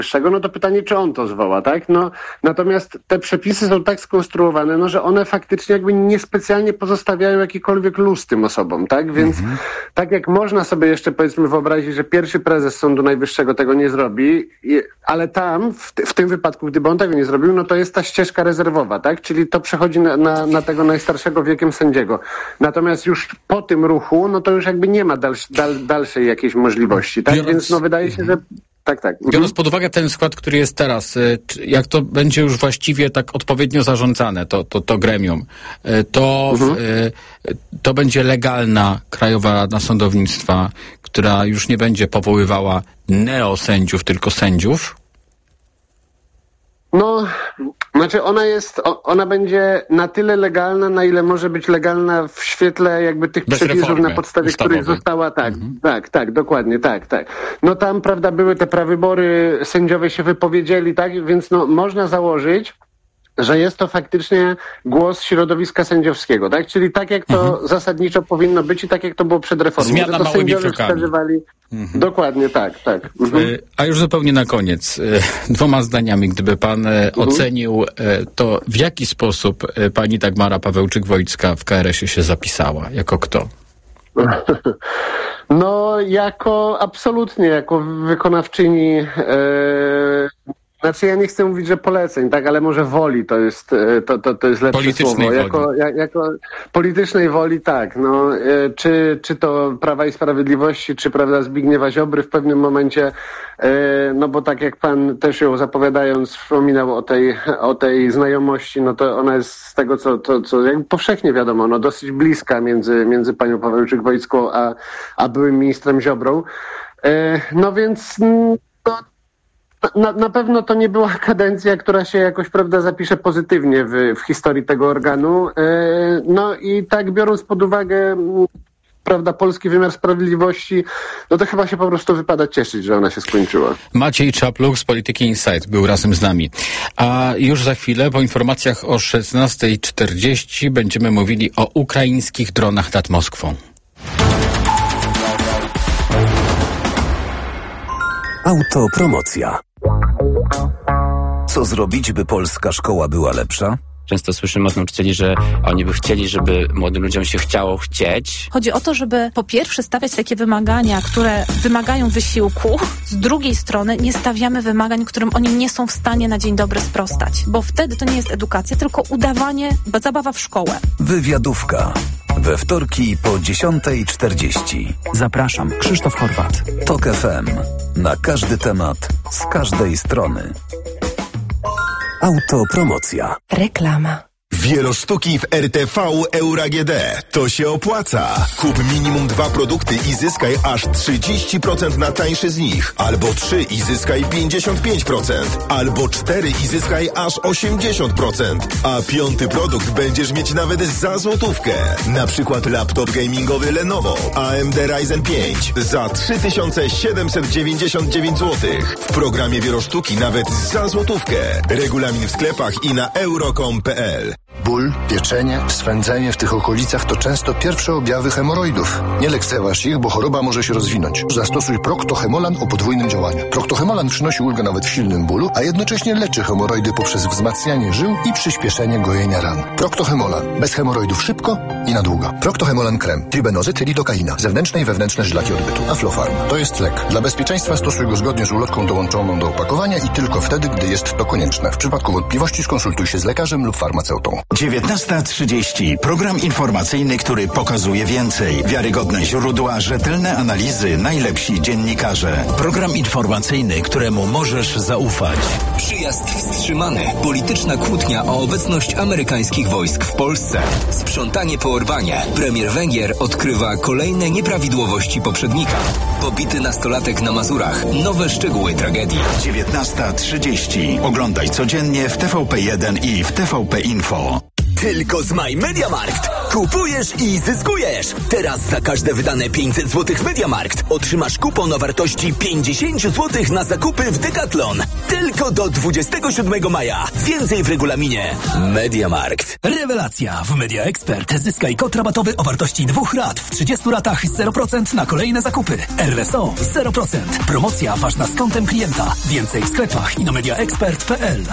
no to pytanie, czy on to zwoła, tak? No, natomiast te przepisy są tak skonstruowane, no, że one faktycznie jakby niespecjalnie pozostawiają jakikolwiek luz tym osobom, tak? Więc tak jak można sobie jeszcze, powiedzmy, wyobrazić, że pierwszy prezes Sądu Najwyższego tego nie zrobi, ale tam, w tym wypadku, gdyby on tego nie zrobił, no to jest ta ścieżka rezerwowa, tak? Czyli to przechodzi na tego najstarszego wiekiem sędziego. Natomiast już po tym ruchu, no to już jakby nie ma dalszej jakiejś możliwości, tak? Więc no wydaje się, że tak. Biorąc pod uwagę ten skład, który jest teraz, jak to będzie już właściwie tak odpowiednio zarządzane, to gremium, to będzie legalna Krajowa Rada Sądownictwa, która już nie będzie powoływała neosędziów, tylko sędziów? No, znaczy ona będzie na tyle legalna, na ile może być legalna w świetle jakby tych przepisów, na podstawie których została, tak, dokładnie, tak. No tam, prawda, były te prawybory, sędziowie się wypowiedzieli, tak, więc no można założyć, że jest to faktycznie głos środowiska sędziowskiego, tak? Czyli tak jak to zasadniczo powinno być i tak jak to było przed reformą. Zmiana że to małymi sędziowie krokami. wskazywali. Dokładnie, tak. A już zupełnie na koniec, 2 zdaniami, gdyby pan ocenił to, w jaki sposób pani Dagmara Pawełczyk-Wojcka w KRS-ie się zapisała? Jako kto? No, absolutnie jako wykonawczyni, znaczy ja nie chcę mówić, że poleceń, tak, ale może woli to jest lepsze słowo. Jako politycznej woli, tak. No, czy to Prawa i Sprawiedliwości, czy prawda Zbigniewa Ziobry w pewnym momencie, no bo tak jak pan też ją zapowiadając wspominał o tej znajomości, no to ona jest z tego, co jakby powszechnie wiadomo, no dosyć bliska między panią Pawełczyk-Wojską a byłym ministrem Ziobrą. No więc na pewno to nie była kadencja, która się jakoś, prawda, zapisze pozytywnie w historii tego organu. No i tak biorąc pod uwagę, prawda, polski wymiar sprawiedliwości, no to chyba się po prostu wypada cieszyć, że ona się skończyła. Maciej Czapluk z Polityki Insight był razem z nami. A już za chwilę, po informacjach o 16:40 będziemy mówili o ukraińskich dronach nad Moskwą. Autopromocja. Co zrobić, by polska szkoła była lepsza? Często słyszymy od nauczycieli, że oni by chcieli, żeby młodym ludziom się chciało chcieć. Chodzi o to, żeby po pierwsze stawiać takie wymagania, które wymagają wysiłku. Z drugiej strony nie stawiamy wymagań, którym oni nie są w stanie na dzień dobry sprostać. Bo wtedy to nie jest edukacja, tylko udawanie, zabawa w szkołę. Wywiadówka. We wtorki po 10:40. Zapraszam, Krzysztof Horwat. TOK FM. Na każdy temat, z każdej strony. Autopromocja. Reklama. Wielosztuki w RTV Euro AGD. To się opłaca. Kup minimum 2 produkty i zyskaj aż 30% na tańszy z nich. Albo 3 i zyskaj 55%. Albo 4 i zyskaj aż 80%. A 5. produkt będziesz mieć nawet za złotówkę. Na przykład laptop gamingowy Lenovo AMD Ryzen 5 za 3799 zł. W programie Wielosztuki nawet za złotówkę. Regulamin w sklepach i na euro.com.pl. Ból, pieczenie, swędzenie w tych okolicach to często pierwsze objawy hemoroidów. Nie lekceważ ich, bo choroba może się rozwinąć. Zastosuj Procto-Hemolan o podwójnym działaniu. Procto-Hemolan przynosi ulgę nawet w silnym bólu, a jednocześnie leczy hemoroidy poprzez wzmacnianie żył i przyspieszenie gojenia ran. Procto-Hemolan. Bez hemoroidów szybko i na długo. Procto-Hemolan krem. Tribenozyt, lidokaina. Zewnętrzne i wewnętrzne żylaki odbytu. Aflofarm. To jest lek. Dla bezpieczeństwa stosuj go zgodnie z ulotką dołączoną do opakowania i tylko wtedy, gdy jest to konieczne. W przypadku wątpliwości skonsultuj się z lekarzem lub farmaceutą. 19:30. Program informacyjny, który pokazuje więcej. Wiarygodne źródła, rzetelne analizy, najlepsi dziennikarze. Program informacyjny, któremu możesz zaufać. Przyjazd wstrzymany. Polityczna kłótnia o obecność amerykańskich wojsk w Polsce. Sprzątanie po Orbanie. Premier Węgier odkrywa kolejne nieprawidłowości poprzednika. Pobity nastolatek na Mazurach. Nowe szczegóły tragedii. 19:30. Oglądaj codziennie w TVP1 i w TVP Info. Tylko z My MediaMarkt. Kupujesz i zyskujesz. Teraz za każde wydane 500 zł w MediaMarkt otrzymasz kupon o wartości 50 zł na zakupy w Decathlon. Tylko do 27 maja. Więcej w regulaminie MediaMarkt. Rewelacja! W Media Expert zyskaj kod rabatowy o wartości 2 rat w 30 latach 0% na kolejne zakupy. RSO 0%. Promocja ważna z kontem klienta. Więcej w sklepach i na mediaexpert.pl.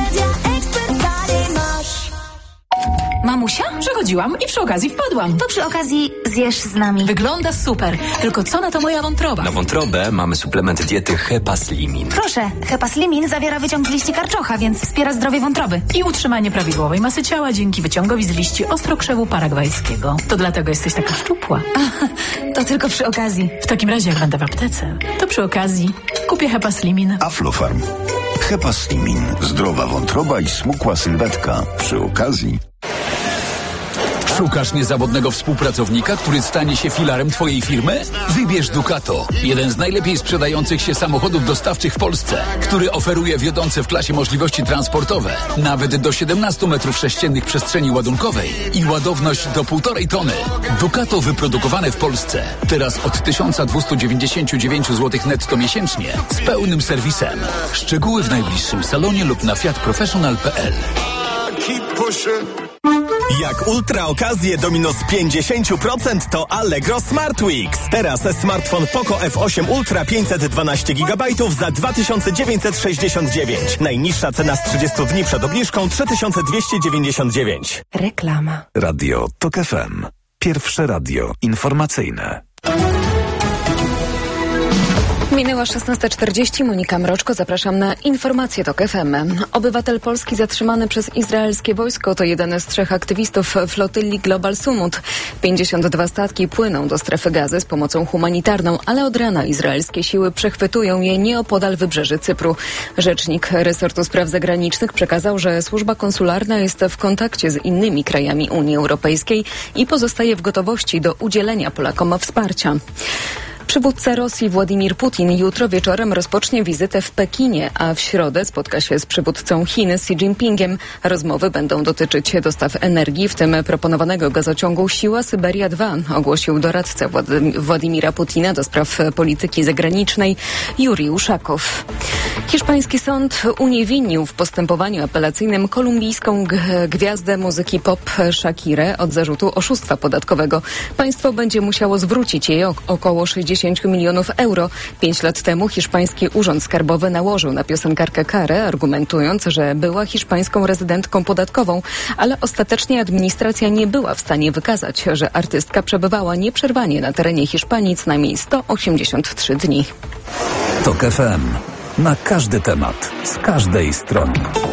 Mamusia? Przechodziłam i przy okazji wpadłam. To przy okazji zjesz z nami. Wygląda super. Tylko co na to moja wątroba? Na wątrobę mamy suplement diety Hepaslimin. Proszę, Hepaslimin zawiera wyciąg z liści karczocha, więc wspiera zdrowie wątroby. I utrzymanie prawidłowej masy ciała dzięki wyciągowi z liści ostrokrzewu paragwajskiego. To dlatego jesteś taka szczupła. To tylko przy okazji. W takim razie jak będę w aptece, to przy okazji kupię Hepaslimin. Aflofarm. Hepaslimin. Zdrowa wątroba i smukła sylwetka. Przy okazji. Szukasz niezawodnego współpracownika, który stanie się filarem twojej firmy? Wybierz Ducato, jeden z najlepiej sprzedających się samochodów dostawczych w Polsce, który oferuje wiodące w klasie możliwości transportowe, nawet do 17 m3 przestrzeni ładunkowej i ładowność do 1,5 tony. Ducato wyprodukowane w Polsce. Teraz od 1299 zł netto miesięcznie z pełnym serwisem. Szczegóły w najbliższym salonie lub na fiatprofessional.pl. Jak ultra okazje do minus 50% to Allegro Smart Weeks. Teraz smartfon Poco F8 Ultra 512 GB za 2969. Najniższa cena z 30 dni przed obniżką 3299. Reklama. Radio TOK FM. Pierwsze radio informacyjne. Minęła 16:40, Monika Mroczko, zapraszam na informacje TOK FM. Obywatel Polski zatrzymany przez izraelskie wojsko to jeden z 3 aktywistów flotyli Global Sumut. 52 statki płyną do strefy Gazy z pomocą humanitarną, ale od rana izraelskie siły przechwytują je nieopodal wybrzeży Cypru. Rzecznik resortu spraw zagranicznych przekazał, że służba konsularna jest w kontakcie z innymi krajami Unii Europejskiej i pozostaje w gotowości do udzielenia Polakom wsparcia. Przywódca Rosji Władimir Putin jutro wieczorem rozpocznie wizytę w Pekinie, a w środę spotka się z przywódcą Chin Xi Jinpingiem. Rozmowy będą dotyczyć dostaw energii, w tym proponowanego gazociągu Siła Syberia 2, ogłosił doradca Władimira Putina do spraw polityki zagranicznej Jurij Uszakow. Hiszpański sąd uniewinnił w postępowaniu apelacyjnym kolumbijską gwiazdę muzyki pop Shakirę od zarzutu oszustwa podatkowego. Państwo będzie musiało zwrócić jej około 60 milionów euro. 5 lat temu hiszpański urząd skarbowy nałożył na piosenkarkę karę, argumentując, że była hiszpańską rezydentką podatkową, ale ostatecznie administracja nie była w stanie wykazać, że artystka przebywała nieprzerwanie na terenie Hiszpanii co najmniej 183 dni. TOK FM. Na każdy temat, z każdej strony.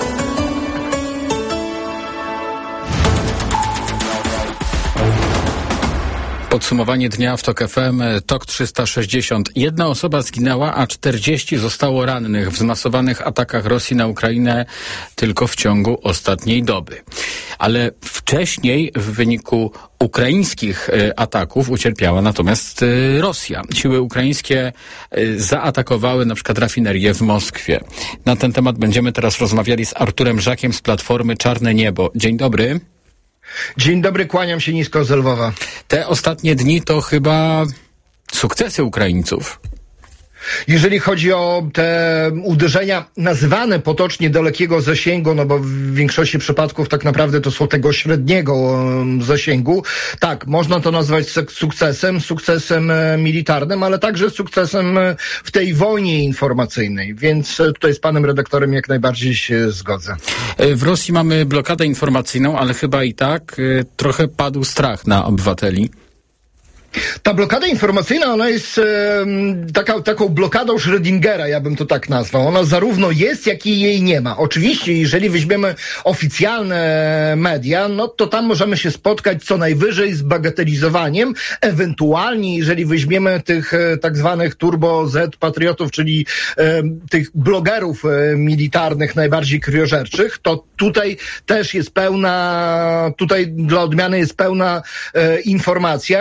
Podsumowanie dnia w TOK FM. TOK 360. 1 osoba zginęła, a 40 zostało rannych w zmasowanych atakach Rosji na Ukrainę tylko w ciągu ostatniej doby. Ale wcześniej w wyniku ukraińskich ataków ucierpiała natomiast Rosja. Siły ukraińskie zaatakowały na przykład rafinerię w Moskwie. Na ten temat będziemy teraz rozmawiali z Arturem Żakiem z Platformy Czarne Niebo. Dzień dobry. Dzień dobry, kłaniam się nisko z Lwowa. Te ostatnie dni to chyba sukcesy Ukraińców. Jeżeli chodzi o te uderzenia nazywane potocznie dalekiego zasięgu, no bo w większości przypadków tak naprawdę to są tego średniego zasięgu, tak, można to nazwać sukcesem militarnym, ale także sukcesem w tej wojnie informacyjnej, więc tutaj z panem redaktorem jak najbardziej się zgodzę. W Rosji mamy blokadę informacyjną, ale chyba i tak trochę padł strach na obywateli. Ta blokada informacyjna, ona jest taką blokadą Schrödingera, ja bym to tak nazwał. Ona zarówno jest, jak i jej nie ma. Oczywiście, jeżeli weźmiemy oficjalne media, no to tam możemy się spotkać co najwyżej z bagatelizowaniem. Ewentualnie, jeżeli weźmiemy tych tak zwanych turbo Z patriotów, czyli tych blogerów militarnych najbardziej krwiożerczych, to tutaj też jest pełna, tutaj dla odmiany jest pełna informacja i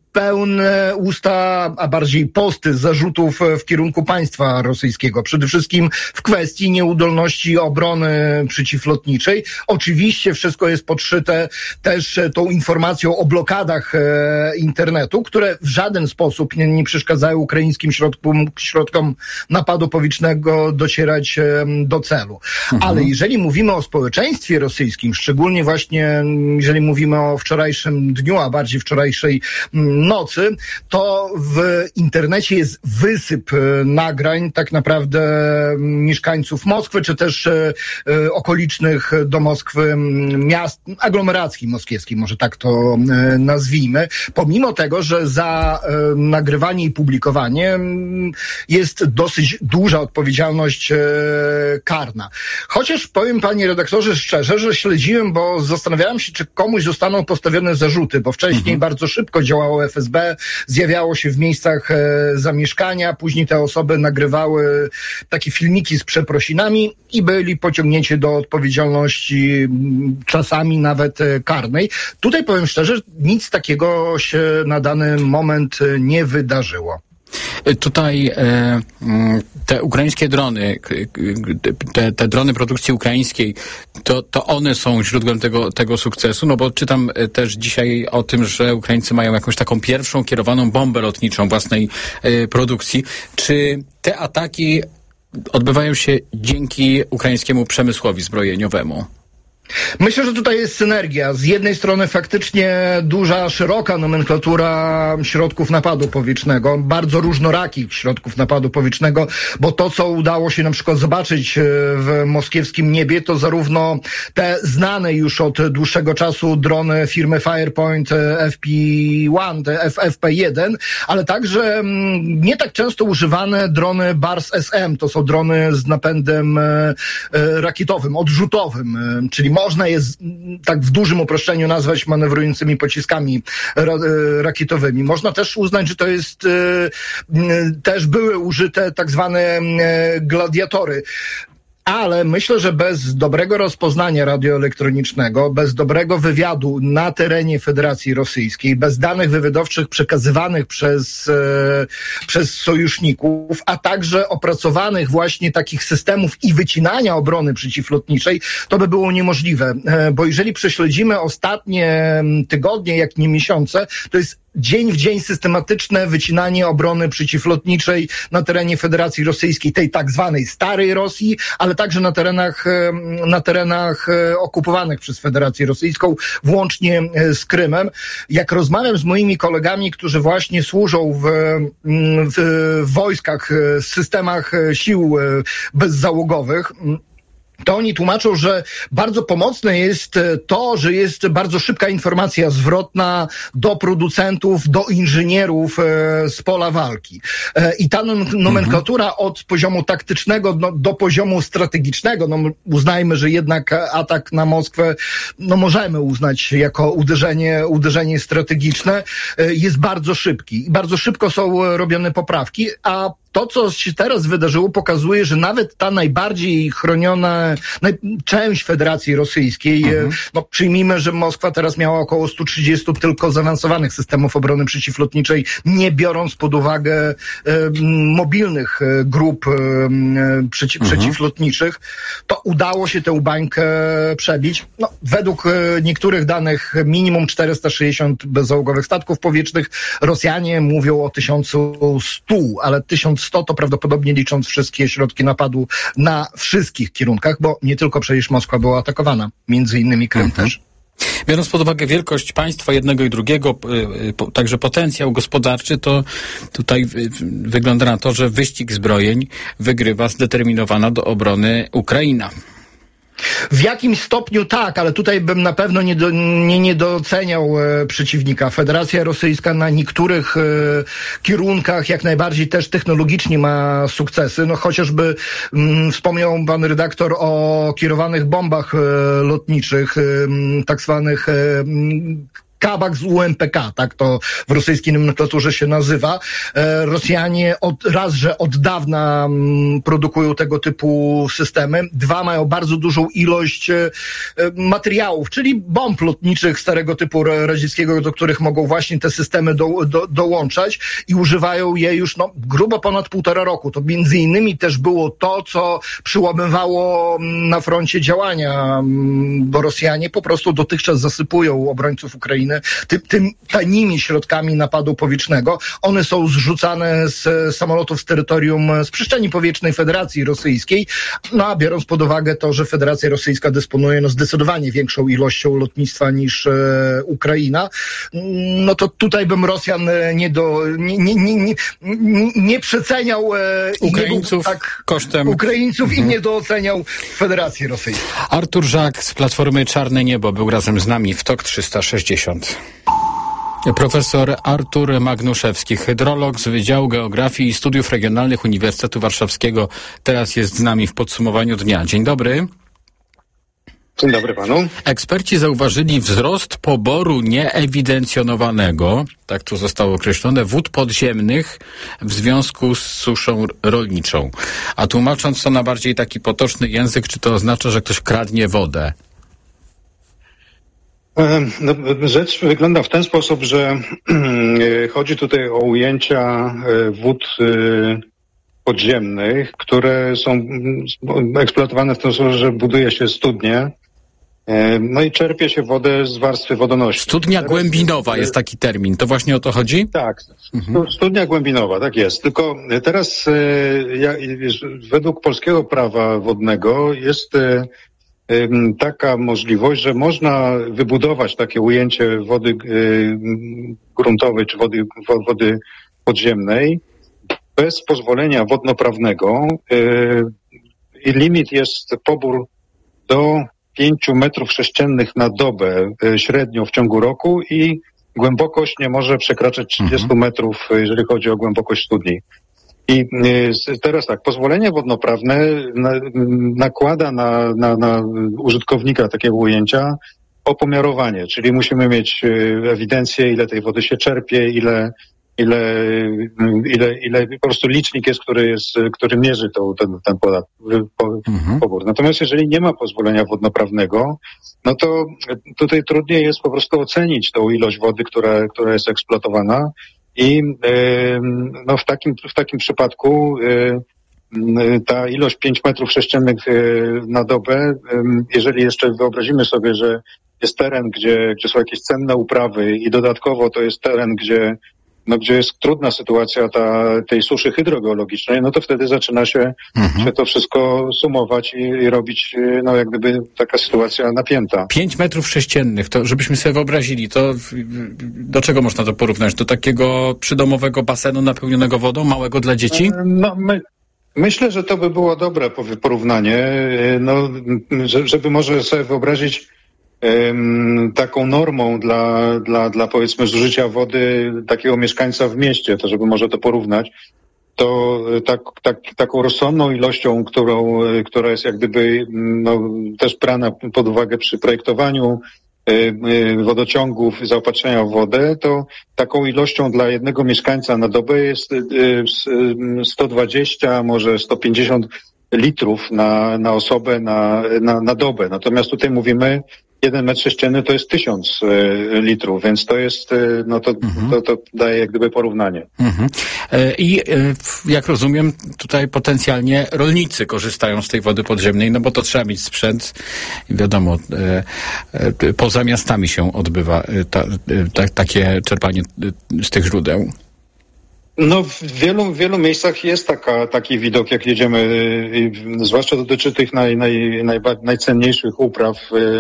pełne usta, a bardziej posty zarzutów w kierunku państwa rosyjskiego. Przede wszystkim w kwestii nieudolności obrony przeciwlotniczej. Oczywiście wszystko jest podszyte też tą informacją o blokadach internetu, które w żaden sposób nie przeszkadzają ukraińskim środkom napadu powietrznego docierać do celu. Ale jeżeli mówimy o społeczeństwie rosyjskim, szczególnie właśnie jeżeli mówimy o wczorajszym dniu, a bardziej wczorajszej nocy, to w internecie jest wysyp nagrań tak naprawdę mieszkańców Moskwy, czy też okolicznych do Moskwy miast, aglomeracji moskiewskiej, może tak to nazwijmy, pomimo tego, że za nagrywanie i publikowanie jest dosyć duża odpowiedzialność karna. Chociaż powiem, panie redaktorze, szczerze, że śledziłem, bo zastanawiałem się, czy komuś zostaną postawione zarzuty, bo wcześniej bardzo szybko działało FSB, zjawiało się w miejscach zamieszkania, później te osoby nagrywały takie filmiki z przeprosinami i byli pociągnięci do odpowiedzialności, czasami nawet karnej. Tutaj powiem szczerze, nic takiego się na dany moment nie wydarzyło. Tutaj te ukraińskie drony, te drony produkcji ukraińskiej, to one są źródłem tego sukcesu, no bo czytam też dzisiaj o tym, że Ukraińcy mają jakąś taką pierwszą kierowaną bombę lotniczą własnej produkcji. Czy te ataki odbywają się dzięki ukraińskiemu przemysłowi zbrojeniowemu? Myślę, że tutaj jest synergia. Z jednej strony faktycznie duża, szeroka nomenklatura środków napadu powietrznego, bardzo różnorakich środków napadu powietrznego, bo to, co udało się na przykład zobaczyć w moskiewskim niebie, to zarówno te znane już od dłuższego czasu drony firmy Firepoint FP1, FP1, ale także nie tak często używane drony Bars SM. To są drony z napędem rakietowym, odrzutowym, czyli można je tak w dużym uproszczeniu nazwać manewrującymi pociskami rakietowymi. Można też uznać, że to jest też były użyte tak zwane gladiatory. Ale myślę, że bez dobrego rozpoznania radioelektronicznego, bez dobrego wywiadu na terenie Federacji Rosyjskiej, bez danych wywiadowczych przekazywanych przez sojuszników, a także opracowanych właśnie takich systemów i wycinania obrony przeciwlotniczej, to by było niemożliwe. Bo jeżeli prześledzimy ostatnie tygodnie, jak nie miesiące, to jest dzień w dzień systematyczne wycinanie obrony przeciwlotniczej na terenie Federacji Rosyjskiej, tej tak zwanej starej Rosji, ale także na terenach okupowanych przez Federację Rosyjską, włącznie z Krymem. Jak rozmawiam z moimi kolegami, którzy właśnie służą w wojskach, systemach sił bezzałogowych, to oni tłumaczą, że bardzo pomocne jest to, że jest bardzo szybka informacja zwrotna do producentów, do inżynierów z pola walki. I ta nomenklatura od poziomu taktycznego do poziomu strategicznego, no uznajmy, że jednak atak na Moskwę, no możemy uznać jako uderzenie strategiczne, jest bardzo szybki. I bardzo szybko są robione poprawki, a to, co się teraz wydarzyło, pokazuje, że nawet ta najbardziej chroniona część Federacji Rosyjskiej, no przyjmijmy, że Moskwa teraz miała około 130 tylko zaawansowanych systemów obrony przeciwlotniczej, nie biorąc pod uwagę mobilnych grup przeciwlotniczych, to udało się tę bańkę przebić. No, według niektórych danych minimum 460 bezzałogowych statków powietrznych. Rosjanie mówią o 1100, ale 1100 to prawdopodobnie licząc wszystkie środki napadu na wszystkich kierunkach, bo nie tylko przecież Moskwa była atakowana, między innymi Krym też. Biorąc pod uwagę wielkość państwa jednego i drugiego, także potencjał gospodarczy, to tutaj wygląda na to, że wyścig zbrojeń wygrywa zdeterminowana do obrony Ukraina. W jakimś stopniu tak, ale tutaj bym na pewno nie doceniał przeciwnika. Federacja Rosyjska na niektórych kierunkach jak najbardziej też technologicznie ma sukcesy. No chociażby wspomniał pan redaktor o kierowanych bombach lotniczych, tak zwanych kabak z UMPK, tak to w rosyjskiej nomenklaturze się nazywa. Rosjanie że od dawna produkują tego typu systemy. Dwa, mają bardzo dużą ilość materiałów, czyli bomb lotniczych starego typu radzieckiego, do których mogą właśnie te systemy dołączać i używają je już grubo ponad 1,5 roku. To między innymi też było to, co przyłamywało na froncie działania, bo Rosjanie po prostu dotychczas zasypują obrońców Ukrainy tym tanimi środkami napadu powietrznego. One są zrzucane z samolotów z terytorium, z przestrzeni powietrznej Federacji Rosyjskiej, a biorąc pod uwagę to, że Federacja Rosyjska dysponuje zdecydowanie większą ilością lotnictwa niż Ukraina, no to tutaj bym Rosjan nie przeceniał Ukraińców kosztem Ukraińców i nie doceniał Federacji Rosyjskiej. Artur Żak z Platformy Czarne Niebo był razem z nami w TOK 360. Profesor Artur Magnuszewski, hydrolog z Wydziału Geografii i Studiów Regionalnych Uniwersytetu Warszawskiego, teraz jest z nami w podsumowaniu dnia. Dzień dobry. Dzień dobry panu. Eksperci zauważyli wzrost poboru nieewidencjonowanego, tak to zostało określone, wód podziemnych w związku z suszą rolniczą. A tłumacząc to na bardziej taki potoczny język, czy to oznacza, że ktoś kradnie wodę? No, rzecz wygląda w ten sposób, że chodzi tutaj o ujęcia wód podziemnych, które są eksploatowane w ten sposób, że buduje się studnie, no i czerpie się wodę z warstwy wodonośnej. Studnia głębinowa jest taki termin, to właśnie o to chodzi? Tak, studnia głębinowa, tak jest. Tylko teraz według polskiego prawa wodnego jest taka możliwość, że można wybudować takie ujęcie wody gruntowej czy wody podziemnej bez pozwolenia wodnoprawnego i limit jest pobór do 5 metrów sześciennych na dobę średnio w ciągu roku i głębokość nie może przekraczać 30 metrów, jeżeli chodzi o głębokość studni. I teraz tak, pozwolenie wodnoprawne nakłada na użytkownika takiego ujęcia opomiarowanie, czyli musimy mieć ewidencję, ile tej wody się czerpie, ile po prostu licznik jest, który mierzy ten pobór. Natomiast jeżeli nie ma pozwolenia wodnoprawnego, no to tutaj trudniej jest po prostu ocenić tą ilość wody, która jest eksploatowana. I no w takim przypadku ta ilość 5 metrów sześciennych na dobę, jeżeli jeszcze wyobrazimy sobie, że jest teren, gdzie są jakieś cenne uprawy i dodatkowo to jest teren, gdzie jest trudna sytuacja tej suszy hydrogeologicznej, no to wtedy zaczyna się to wszystko sumować i robić, no jak gdyby taka sytuacja napięta. 5 metrów sześciennych, to żebyśmy sobie wyobrazili, to do czego można to porównać? Do takiego przydomowego basenu napełnionego wodą, małego dla dzieci? No, myślę, że to by było dobre porównanie, no, żeby może sobie wyobrazić taką normą dla powiedzmy zużycia wody takiego mieszkańca w mieście, to żeby może to porównać, to taką rozsądną ilością, która jest jak gdyby też brana pod uwagę przy projektowaniu wodociągów, zaopatrzenia w wodę, to taką ilością dla jednego mieszkańca na dobę jest 120, może 150 litrów na osobę na dobę. Natomiast tutaj mówimy 1 metr sześcienny to jest 1000 litrów, więc to jest, no to daje jak gdyby porównanie. I jak rozumiem, tutaj potencjalnie rolnicy korzystają z tej wody podziemnej, no bo to trzeba mieć sprzęt i wiadomo, poza miastami się odbywa takie czerpanie z tych źródeł. No w wielu miejscach jest taki widok, jak jedziemy, zwłaszcza dotyczy tych najcenniejszych upraw,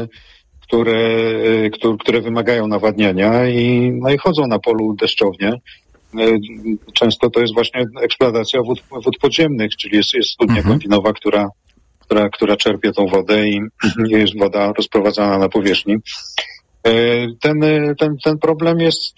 które wymagają nawadniania i chodzą na polu deszczownie. Często to jest właśnie eksploatacja wód podziemnych, czyli jest studnia głębinowa, która czerpie tą wodę i jest woda rozprowadzana na powierzchni. Ten problem jest,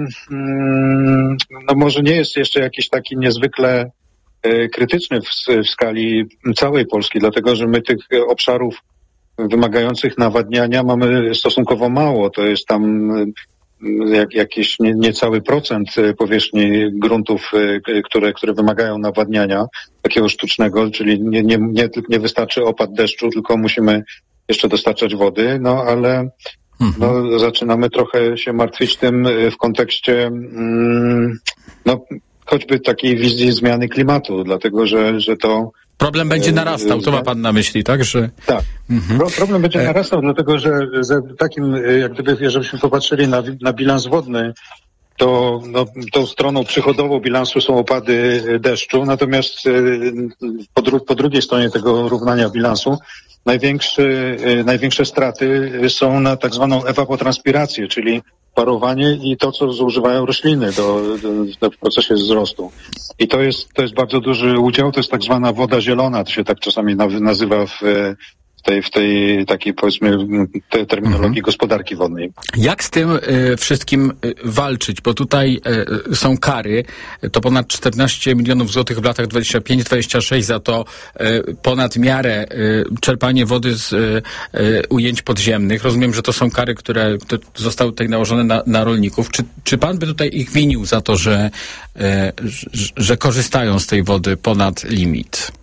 no może nie jest jeszcze jakiś taki niezwykle krytyczny w skali całej Polski, dlatego że my tych obszarów wymagających nawadniania mamy stosunkowo mało. To jest tam jakiś niecały procent powierzchni gruntów, które wymagają nawadniania takiego sztucznego, czyli nie wystarczy opad deszczu, tylko musimy jeszcze dostarczać wody, no ale zaczynamy trochę się martwić tym w kontekście choćby takiej wizji zmiany klimatu, dlatego że to... Problem będzie narastał, to ma pan na myśli, tak? Tak. Problem będzie narastał, dlatego że takim, jak gdyby, żebyśmy popatrzyli na bilans wodny, to tą stroną przychodową bilansu są opady deszczu, natomiast po drugiej stronie tego równania bilansu największe straty są na tak zwaną ewapotranspirację, czyli parowanie i to, co zużywają rośliny w procesie wzrostu. I to jest bardzo duży udział, to jest tak zwana woda zielona, to się tak czasami nazywa w tej takiej, powiedzmy, terminologii gospodarki wodnej. Jak z tym wszystkim walczyć? Bo tutaj są kary, to ponad 14 milionów złotych w latach 25-26 za to ponad miarę czerpanie wody z ujęć podziemnych. Rozumiem, że to są kary, które zostały tutaj nałożone na rolników. Czy pan by tutaj ich winił za to, że korzystają z tej wody ponad limit?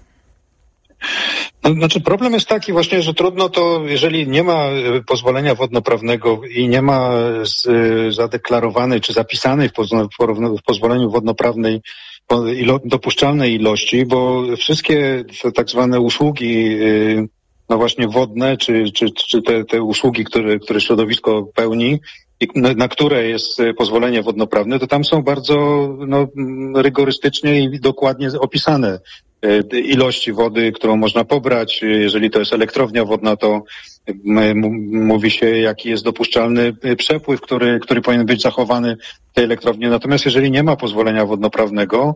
Znaczy problem jest taki właśnie, że trudno to, jeżeli nie ma pozwolenia wodnoprawnego i nie ma zadeklarowanej czy zapisanej w pozwoleniu wodnoprawnej dopuszczalnej ilości, bo wszystkie te tak zwane usługi no właśnie wodne, czy te usługi, które środowisko pełni i na które jest pozwolenie wodnoprawne, to tam są bardzo rygorystycznie i dokładnie opisane ilości wody, którą można pobrać. Jeżeli to jest elektrownia wodna, to mówi się, jaki jest dopuszczalny przepływ, który powinien być zachowany w tej elektrowni. Natomiast jeżeli nie ma pozwolenia wodnoprawnego,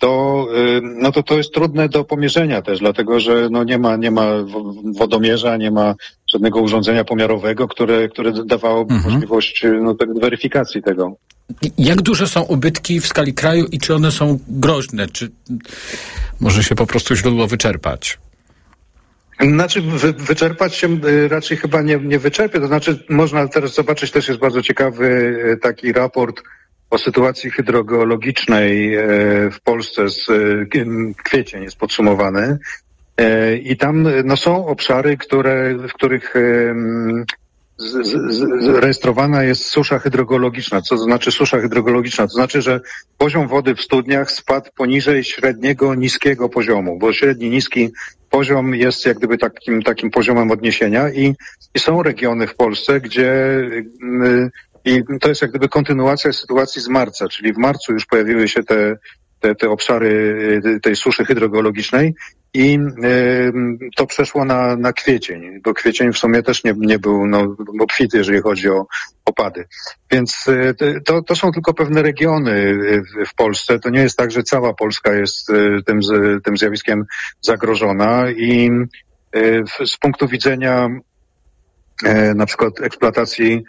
to jest trudne do pomierzenia też, dlatego że nie ma wodomierza, nie ma żadnego urządzenia pomiarowego, które dawałoby możliwość weryfikacji tego. Jak duże są ubytki w skali kraju i czy one są groźne? Czy może się po prostu źródło wyczerpać? Znaczy wyczerpać się raczej chyba nie wyczerpie, to znaczy można teraz zobaczyć, też jest bardzo ciekawy taki raport o sytuacji hydrogeologicznej w Polsce kwiecień jest podsumowany i tam są obszary, w których rejestrowana jest susza hydrogeologiczna. Co to znaczy susza hydrogeologiczna? To znaczy, że poziom wody w studniach spadł poniżej średniego, niskiego poziomu, bo średni, niski poziom jest jak gdyby takim poziomem odniesienia i są regiony w Polsce, gdzie i to jest jak gdyby kontynuacja sytuacji z marca, czyli w marcu już pojawiły się te obszary tej suszy hydrogeologicznej i to przeszło na kwiecień, bo kwiecień w sumie też nie był obfity, jeżeli chodzi o opady. Więc to są tylko pewne regiony w Polsce. To nie jest tak, że cała Polska jest tym zjawiskiem zagrożona i z punktu widzenia na przykład eksploatacji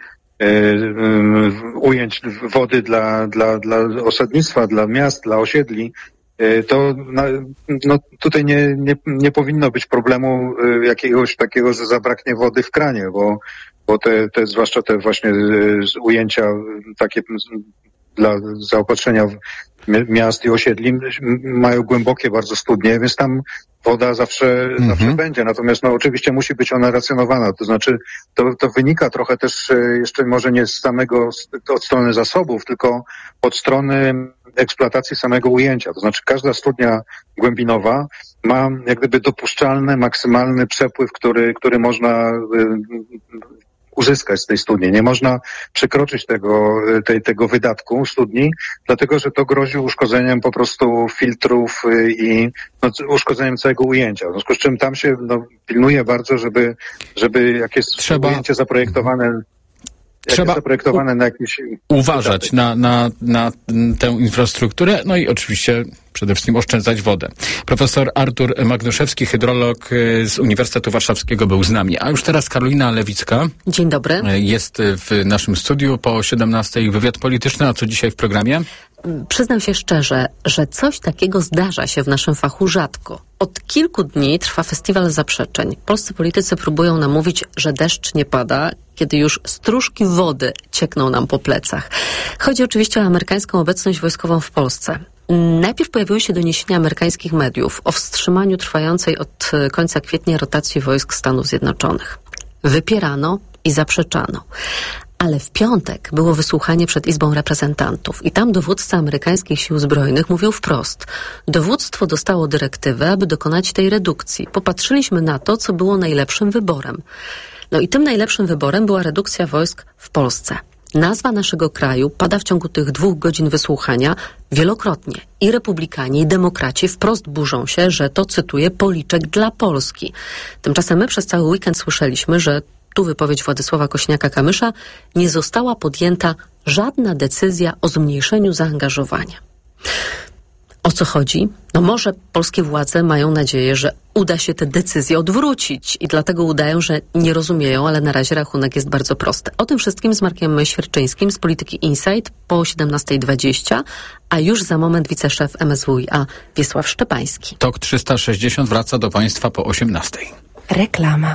ujęć wody dla osadnictwa, dla miast, dla osiedli, to tutaj nie powinno być problemu jakiegoś takiego, że zabraknie wody w kranie, bo te zwłaszcza te właśnie ujęcia takie dla zaopatrzenia miast i osiedli mają głębokie bardzo studnie, więc tam woda zawsze będzie. Natomiast oczywiście musi być ona racjonowana. To znaczy to wynika trochę też jeszcze może nie od strony zasobów, tylko od strony eksploatacji samego ujęcia. To znaczy każda studnia głębinowa ma jak gdyby dopuszczalny, maksymalny przepływ, który można uzyskać z tej studni. Nie można przekroczyć tego wydatku studni, dlatego że to grozi uszkodzeniem po prostu filtrów i uszkodzeniem całego ujęcia. W związku z czym tam się pilnuje bardzo, żeby jak jest ujęcie zaprojektowane na jakieś... Uważać na tę infrastrukturę, no i oczywiście przede wszystkim oszczędzać wodę. Profesor Artur Magnuszewski, hydrolog z Uniwersytetu Warszawskiego był z nami. A już teraz Karolina Lewicka. Dzień dobry. Jest w naszym studiu po 17:00 wywiad polityczny. A co dzisiaj w programie? Przyznam się szczerze, że coś takiego zdarza się w naszym fachu rzadko. Od kilku dni trwa festiwal zaprzeczeń. Polscy politycy próbują nam mówić, że deszcz nie pada, kiedy już stróżki wody ciekną nam po plecach. Chodzi oczywiście o amerykańską obecność wojskową w Polsce. Najpierw pojawiły się doniesienia amerykańskich mediów o wstrzymaniu trwającej od końca kwietnia rotacji wojsk Stanów Zjednoczonych. Wypierano i zaprzeczano. Ale w piątek było wysłuchanie przed Izbą Reprezentantów i tam dowódca amerykańskich sił zbrojnych mówił wprost: dowództwo dostało dyrektywę, aby dokonać tej redukcji. Popatrzyliśmy na to, co było najlepszym wyborem. No i tym najlepszym wyborem była redukcja wojsk w Polsce. Nazwa naszego kraju pada w ciągu tych 2 godzin wysłuchania wielokrotnie. I republikanie, i demokraci wprost burzą się, że to, cytuję, policzek dla Polski. Tymczasem my przez cały weekend słyszeliśmy, że tu wypowiedź Władysława Kosiniaka-Kamysza, nie została podjęta żadna decyzja o zmniejszeniu zaangażowania. O co chodzi? No może polskie władze mają nadzieję, że uda się te decyzje odwrócić i dlatego udają, że nie rozumieją, ale na razie rachunek jest bardzo prosty. O tym wszystkim z Markiem Świerczyńskim z Polityki Insight po 17:20, a już za moment wiceszef MSWiA Wiesław Szczepański. TOK 360 wraca do Państwa po 18:00. Reklama.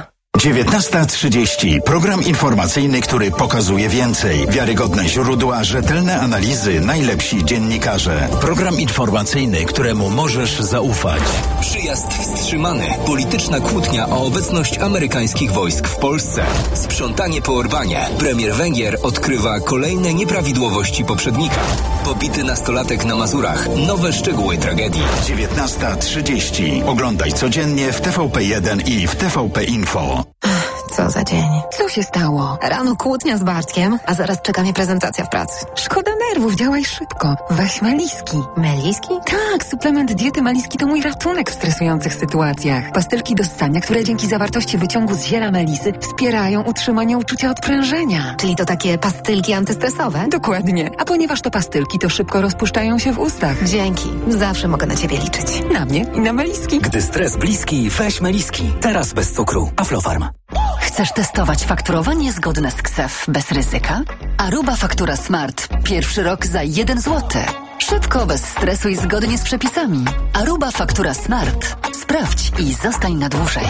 19:30. Program informacyjny, który pokazuje więcej. Wiarygodne źródła, rzetelne analizy, najlepsi dziennikarze. Program informacyjny, któremu możesz zaufać. Przyjazd wstrzymany. Polityczna kłótnia o obecność amerykańskich wojsk w Polsce. Sprzątanie po Orbanie. Premier Węgier odkrywa kolejne nieprawidłowości poprzednika. Pobity nastolatek na Mazurach. Nowe szczegóły tragedii. 19:30. Oglądaj codziennie w TVP1 i w TVP Info. Co za dzień. Co się stało? Rano kłótnia z Bartkiem, a zaraz czeka mnie prezentacja w pracy. Szkoda nerwów, działaj szybko. Weź Meliski. Meliski? Tak, suplement diety Meliski to mój ratunek w stresujących sytuacjach. Pastylki do ssania, które dzięki zawartości wyciągu z ziela melisy wspierają utrzymanie uczucia odprężenia. Czyli to takie pastylki antystresowe? Dokładnie. A ponieważ to pastylki, to szybko rozpuszczają się w ustach. Dzięki. Zawsze mogę na ciebie liczyć. Na mnie i na Meliski. Gdy stres bliski, weź Meliski. Teraz bez cukru. Aflofarm. Chcesz testować fakturowanie zgodne z KSEF bez ryzyka? Aruba Faktura Smart. Pierwszy rok za 1 zł. Szybko, bez stresu i zgodnie z przepisami. Aruba Faktura Smart. Sprawdź i zostań na dłużej.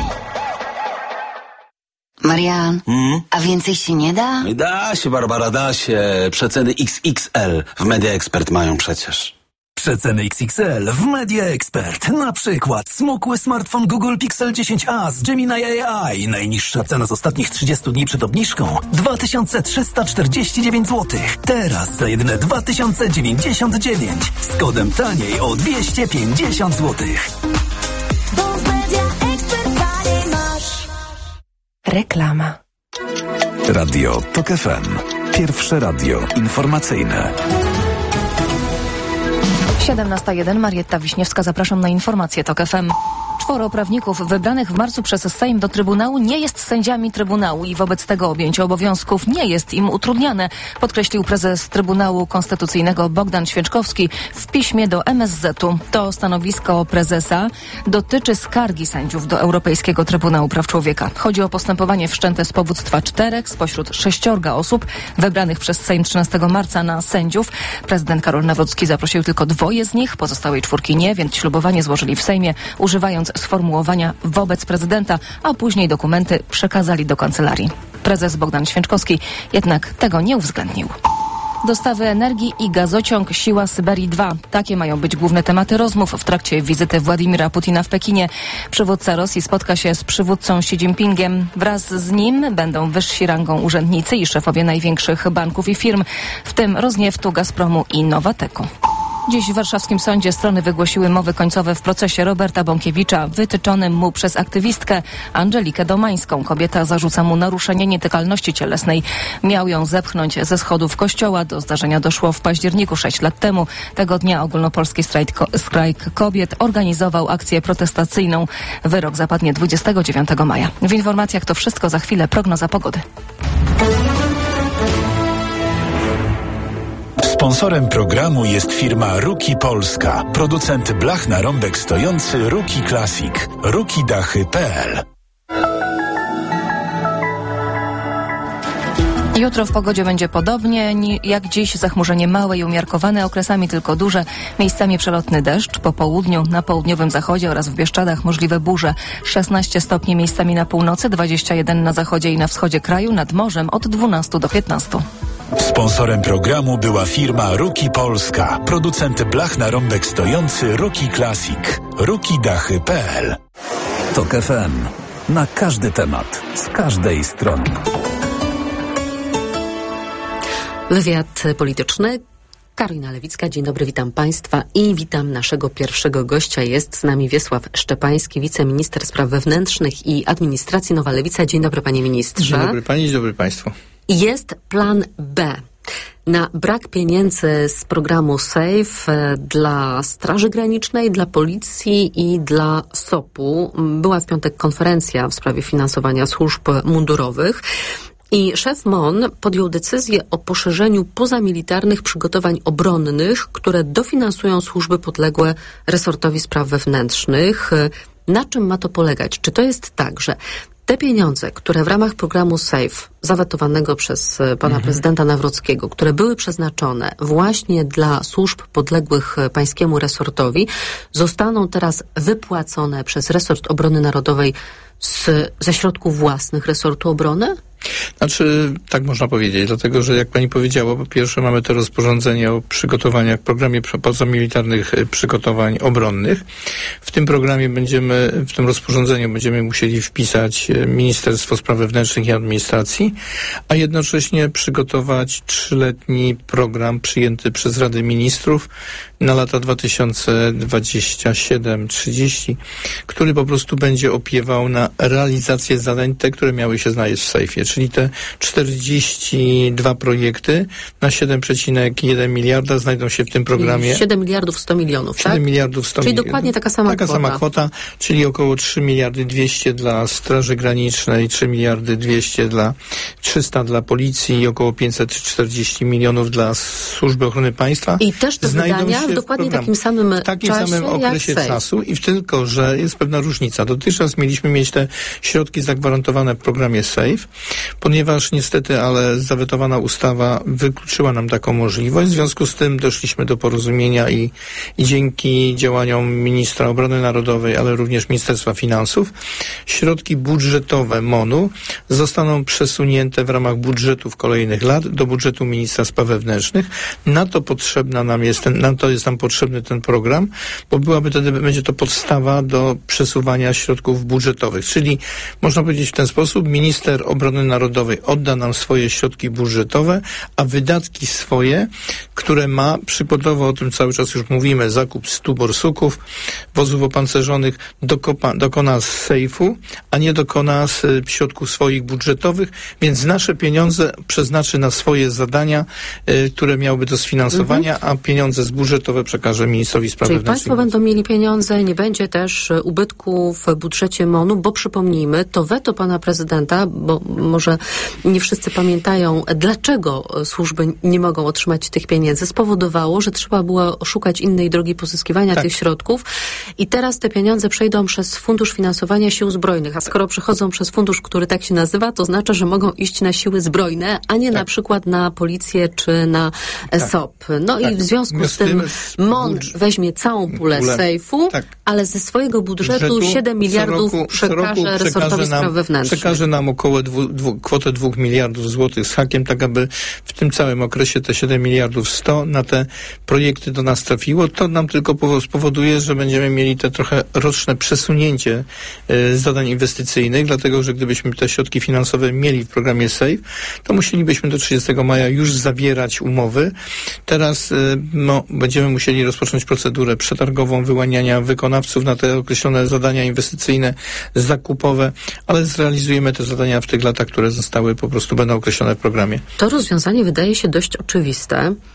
Marian, a więcej się nie da? Da się, Barbara, da się. Przeceny XXL w Media Expert mają przecież. Przeceny XXL w Media Expert. Na przykład smukły smartfon Google Pixel 10a z Gemini AI. Najniższa cena z ostatnich 30 dni przed obniżką 2349 zł. Teraz za jedyne 2099. Z kodem taniej o 250 zł. Bo w Media Expert taniej masz. Reklama. Radio TOK FM. Pierwsze radio informacyjne. 17:01, Marietta Wiśniewska, zapraszam na informacje TOK FM. 4 prawników wybranych w marcu przez Sejm do Trybunału nie jest sędziami Trybunału i wobec tego objęcie obowiązków nie jest im utrudniane, podkreślił prezes Trybunału Konstytucyjnego Bogdan Święczkowski w piśmie do MSZ-u. To stanowisko prezesa dotyczy skargi sędziów do Europejskiego Trybunału Praw Człowieka. Chodzi o postępowanie wszczęte z powództwa 4 spośród 6 osób wybranych przez Sejm 13 marca na sędziów. Prezydent Karol Nawrocki zaprosił tylko 2 z nich, pozostałej 4 nie, więc ślubowanie złożyli w Sejmie, używając sformułowania wobec prezydenta, a później dokumenty przekazali do kancelarii. Prezes Bogdan Święczkowski jednak tego nie uwzględnił. Dostawy energii i gazociąg Siła Syberii 2. Takie mają być główne tematy rozmów w trakcie wizyty Władimira Putina w Pekinie. Przywódca Rosji spotka się z przywódcą Xi Jinpingiem. Wraz z nim będą wyżsi rangą urzędnicy i szefowie największych banków i firm, w tym Rosnieftu, Gazpromu i Nowateku. Dziś w warszawskim sądzie strony wygłosiły mowy końcowe w procesie Roberta Bąkiewicza, wytyczonym mu przez aktywistkę Angelikę Domańską. Kobieta zarzuca mu naruszenie nietykalności cielesnej. Miał ją zepchnąć ze schodów kościoła. Do zdarzenia doszło w październiku 6 lat temu. Tego dnia ogólnopolski strajk kobiet organizował akcję protestacyjną. Wyrok zapadnie 29 maja. W informacjach to wszystko, za chwilę prognoza pogody. Sponsorem programu jest firma Ruki Polska, producent blach na rąbek stojący Ruki Classic, rukidachy.pl. Jutro w pogodzie będzie podobnie jak dziś. Zachmurzenie małe i umiarkowane, okresami tylko duże. Miejscami przelotny deszcz. Po południu na południowym zachodzie oraz w Bieszczadach możliwe burze. 16 stopni miejscami na północy, 21 na zachodzie i na wschodzie kraju. Nad morzem od 12 do 15. Sponsorem programu była firma Ruki Polska. Producent blach na rąbek stojący Ruki Classic. rukidachy.pl. TOK FM. Na każdy temat. Z każdej strony. Wywiad polityczny. Karolina Lewicka, dzień dobry, witam Państwa i witam naszego pierwszego gościa. Jest z nami Wiesław Szczepański, wiceminister spraw wewnętrznych i administracji Nowa Lewica. Dzień dobry, panie ministrze. Dzień dobry pani, dzień dobry państwu. Jest plan B na brak pieniędzy z programu SAFE dla Straży Granicznej, dla Policji i dla SOP-u. Była w piątek konferencja w sprawie finansowania służb mundurowych. I szef MON podjął decyzję o poszerzeniu pozamilitarnych przygotowań obronnych, które dofinansują służby podległe resortowi spraw wewnętrznych. Na czym ma to polegać? Czy to jest tak, że te pieniądze, które w ramach programu SAFE, zawetowanego przez pana prezydenta Nawrockiego, które były przeznaczone właśnie dla służb podległych pańskiemu resortowi, zostaną teraz wypłacone przez resort obrony narodowej ze środków własnych resortu obrony? Znaczy, tak można powiedzieć, dlatego, że jak pani powiedziała, po pierwsze mamy to rozporządzenie o przygotowaniach, programie pozamilitarnych przygotowań obronnych. W tym programie w tym rozporządzeniu będziemy musieli wpisać Ministerstwo Spraw Wewnętrznych i Administracji, a jednocześnie przygotować 3-letni program przyjęty przez Radę Ministrów na lata 2027-30, który po prostu będzie opiewał na realizację zadań, te, które miały się znaleźć w SAFE, czyli te 42 projekty na 7,1 miliarda znajdą się w tym programie. 7 miliardów 100 milionów, 7 tak? miliardów 100 Czyli milionów. dokładnie taka sama kwota, czyli około 3 miliardy 200 dla Straży Granicznej, 3 miliardy 200 300 dla Policji i około 540 milionów dla Służby Ochrony Państwa. I też te wydania w dokładnie takim samym okresie czasu i tylko, że jest pewna różnica. Dotychczas mieliśmy mieć te środki zagwarantowane w programie SAFE, ponieważ niestety, ale zawetowana ustawa wykluczyła nam taką możliwość. W związku z tym doszliśmy do porozumienia i dzięki działaniom ministra obrony narodowej, ale również Ministerstwa Finansów, środki budżetowe MON-u zostaną przesunięte w ramach budżetów kolejnych lat do budżetu ministra spraw wewnętrznych. Na to jest nam potrzebny ten program, bo będzie to podstawa do przesuwania środków budżetowych. Czyli można powiedzieć w ten sposób, minister obrony narodowej odda nam swoje środki budżetowe, a wydatki swoje, które ma, przykładowo o tym cały czas już mówimy, zakup 100 borsuków, wozów opancerzonych, dokona z SAFE-u, a nie dokona z środków swoich budżetowych, więc nasze pieniądze przeznaczy na swoje zadania, które miałyby do sfinansowania, a pieniądze z budżetowe przekaże ministrowi spraw wewnętrznych. Państwo będą mieli pieniądze, nie będzie też ubytku w budżecie MON-u, bo przypomnijmy, to weto pana prezydenta, bo może nie wszyscy pamiętają, dlaczego służby nie mogą otrzymać tych pieniędzy, spowodowało, że trzeba było szukać innej drogi pozyskiwania tych środków i teraz te pieniądze przejdą przez Fundusz Finansowania Sił Zbrojnych, a skoro przechodzą przez fundusz, który tak się nazywa, to znaczy, że mogą iść na siły zbrojne, a nie na przykład na policję czy na SOP. No i w związku z tym MON weźmie całą pulę SAFE-u, ale ze swojego budżetu 7 miliardów przekaże resortowi spraw wewnętrznych. Przekaże nam około kwotę 2 miliardów złotych z hakiem, tak aby w tym całym okresie te 7 miliardów 100 na te projekty do nas trafiło. To nam tylko spowoduje, że będziemy mieli te trochę roczne przesunięcie zadań inwestycyjnych, dlatego, że gdybyśmy te środki finansowe mieli w programie SAFE, to musielibyśmy do 30 maja już zawierać umowy. Teraz będziemy musieli rozpocząć procedurę przetargową wyłaniania wykonawców na te określone zadania inwestycyjne, zakupowe, ale zrealizujemy te zadania w tych latach, które zostały, po prostu będą określone w programie. To rozwiązanie wydaje się dość oczywiste.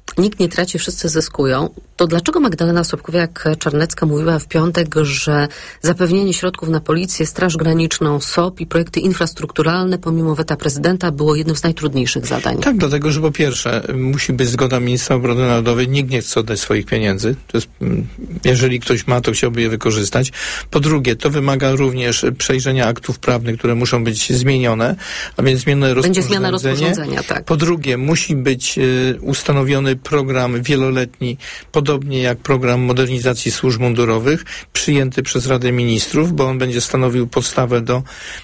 nikt nie traci, wszyscy zyskują, to dlaczego Magdalena Sobkowiak-Czarnecka mówiła w piątek, że zapewnienie środków na policję, Straż Graniczną, SOP i projekty infrastrukturalne pomimo weta prezydenta było jednym z najtrudniejszych zadań? Tak, dlatego, że po pierwsze musi być zgoda ministra obrony narodowej, nikt nie chce oddać swoich pieniędzy. To jest, jeżeli ktoś ma, to chciałby je wykorzystać. Po drugie, to wymaga również przejrzenia aktów prawnych, które muszą być zmienione, a więc zmienione Będzie zmiana rozporządzenia, tak. Po drugie, musi być ustanowiony program wieloletni, podobnie jak program modernizacji służb mundurowych, przyjęty przez Radę Ministrów, bo on będzie stanowił podstawę do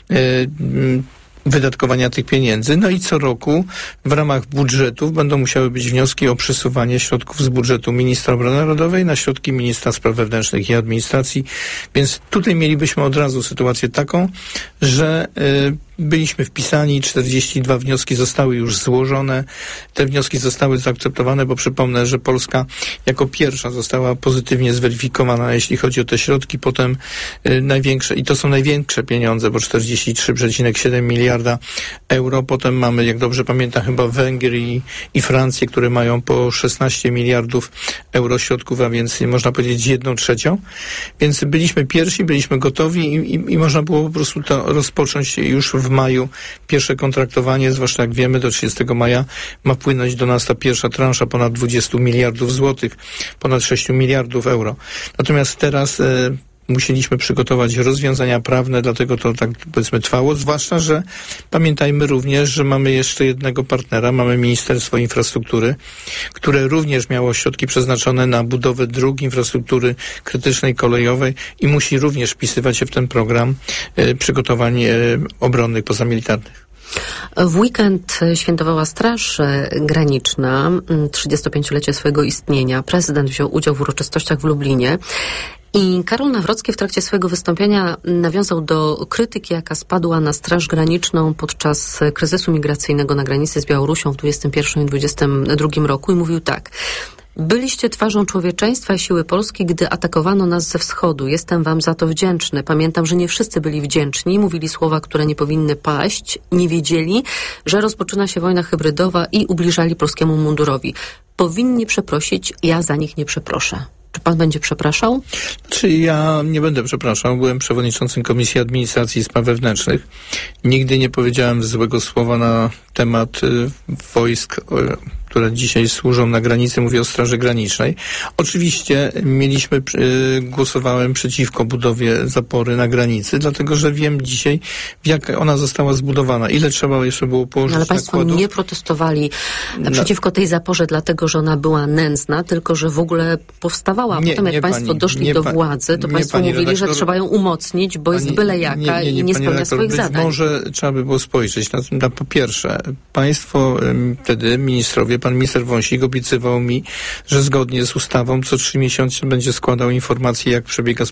wydatkowania tych pieniędzy. No i co roku w ramach budżetów będą musiały być wnioski o przesuwanie środków z budżetu ministra obrony narodowej na środki ministra spraw wewnętrznych i administracji. Więc tutaj mielibyśmy od razu sytuację taką, że byliśmy wpisani, 42 wnioski zostały już złożone. Te wnioski zostały zaakceptowane, bo przypomnę, że Polska jako pierwsza została pozytywnie zweryfikowana, jeśli chodzi o te środki. Potem największe, i to są największe pieniądze, bo 43,7 miliarda euro. Potem mamy, jak dobrze pamiętam, chyba Węgry i Francję, które mają po 16 miliardów euro środków, a więc można powiedzieć 1/3. Więc byliśmy pierwsi, byliśmy gotowi i można było po prostu to rozpocząć już w maju pierwsze kontraktowanie, zwłaszcza jak wiemy, do 30 maja ma płynąć do nas ta pierwsza transza ponad 20 miliardów złotych, ponad 6 miliardów euro. Natomiast teraz musieliśmy przygotować rozwiązania prawne, dlatego to tak powiedzmy trwało, zwłaszcza, że pamiętajmy również, że mamy jeszcze jednego partnera, mamy Ministerstwo Infrastruktury, które również miało środki przeznaczone na budowę dróg, infrastruktury krytycznej, kolejowej i musi również wpisywać się w ten program przygotowań obronnych, pozamilitarnych. W weekend świętowała Straż Graniczna 35-lecie swojego istnienia. Prezydent wziął udział w uroczystościach w Lublinie. I Karol Nawrocki w trakcie swojego wystąpienia nawiązał do krytyki, jaka spadła na Straż Graniczną podczas kryzysu migracyjnego na granicy z Białorusią w 2021 i 2022 roku i mówił tak. Byliście twarzą człowieczeństwa i siły Polski, gdy atakowano nas ze wschodu. Jestem wam za to wdzięczny. Pamiętam, że nie wszyscy byli wdzięczni. Mówili słowa, które nie powinny paść. Nie wiedzieli, że rozpoczyna się wojna hybrydowa i ubliżali polskiemu mundurowi. Powinni przeprosić, ja za nich nie przeproszę. Czy pan będzie przepraszał? Czy ja nie będę przepraszał. Byłem przewodniczącym Komisji Administracji i Spraw Wewnętrznych. Nigdy nie powiedziałem złego słowa na temat wojsk, które dzisiaj służą na granicy, mówię o Straży Granicznej. Oczywiście głosowałem przeciwko budowie zapory na granicy, dlatego że wiem dzisiaj, jak ona została zbudowana, ile trzeba jeszcze było położyć ale państwo nakładów. Nie protestowali przeciwko tej zaporze, dlatego że ona była nędzna, tylko że w ogóle powstawała. A potem jak państwo doszli do władzy, to państwo mówili, że trzeba ją umocnić, bo jest byle jaka i nie spełnia swoich zadań. Może trzeba by było spojrzeć na po pierwsze, państwo wtedy, ministrowie, pan minister Wąsik obiecywał mi, że zgodnie z ustawą co 3 miesiące będzie składał informacje, jak przebiega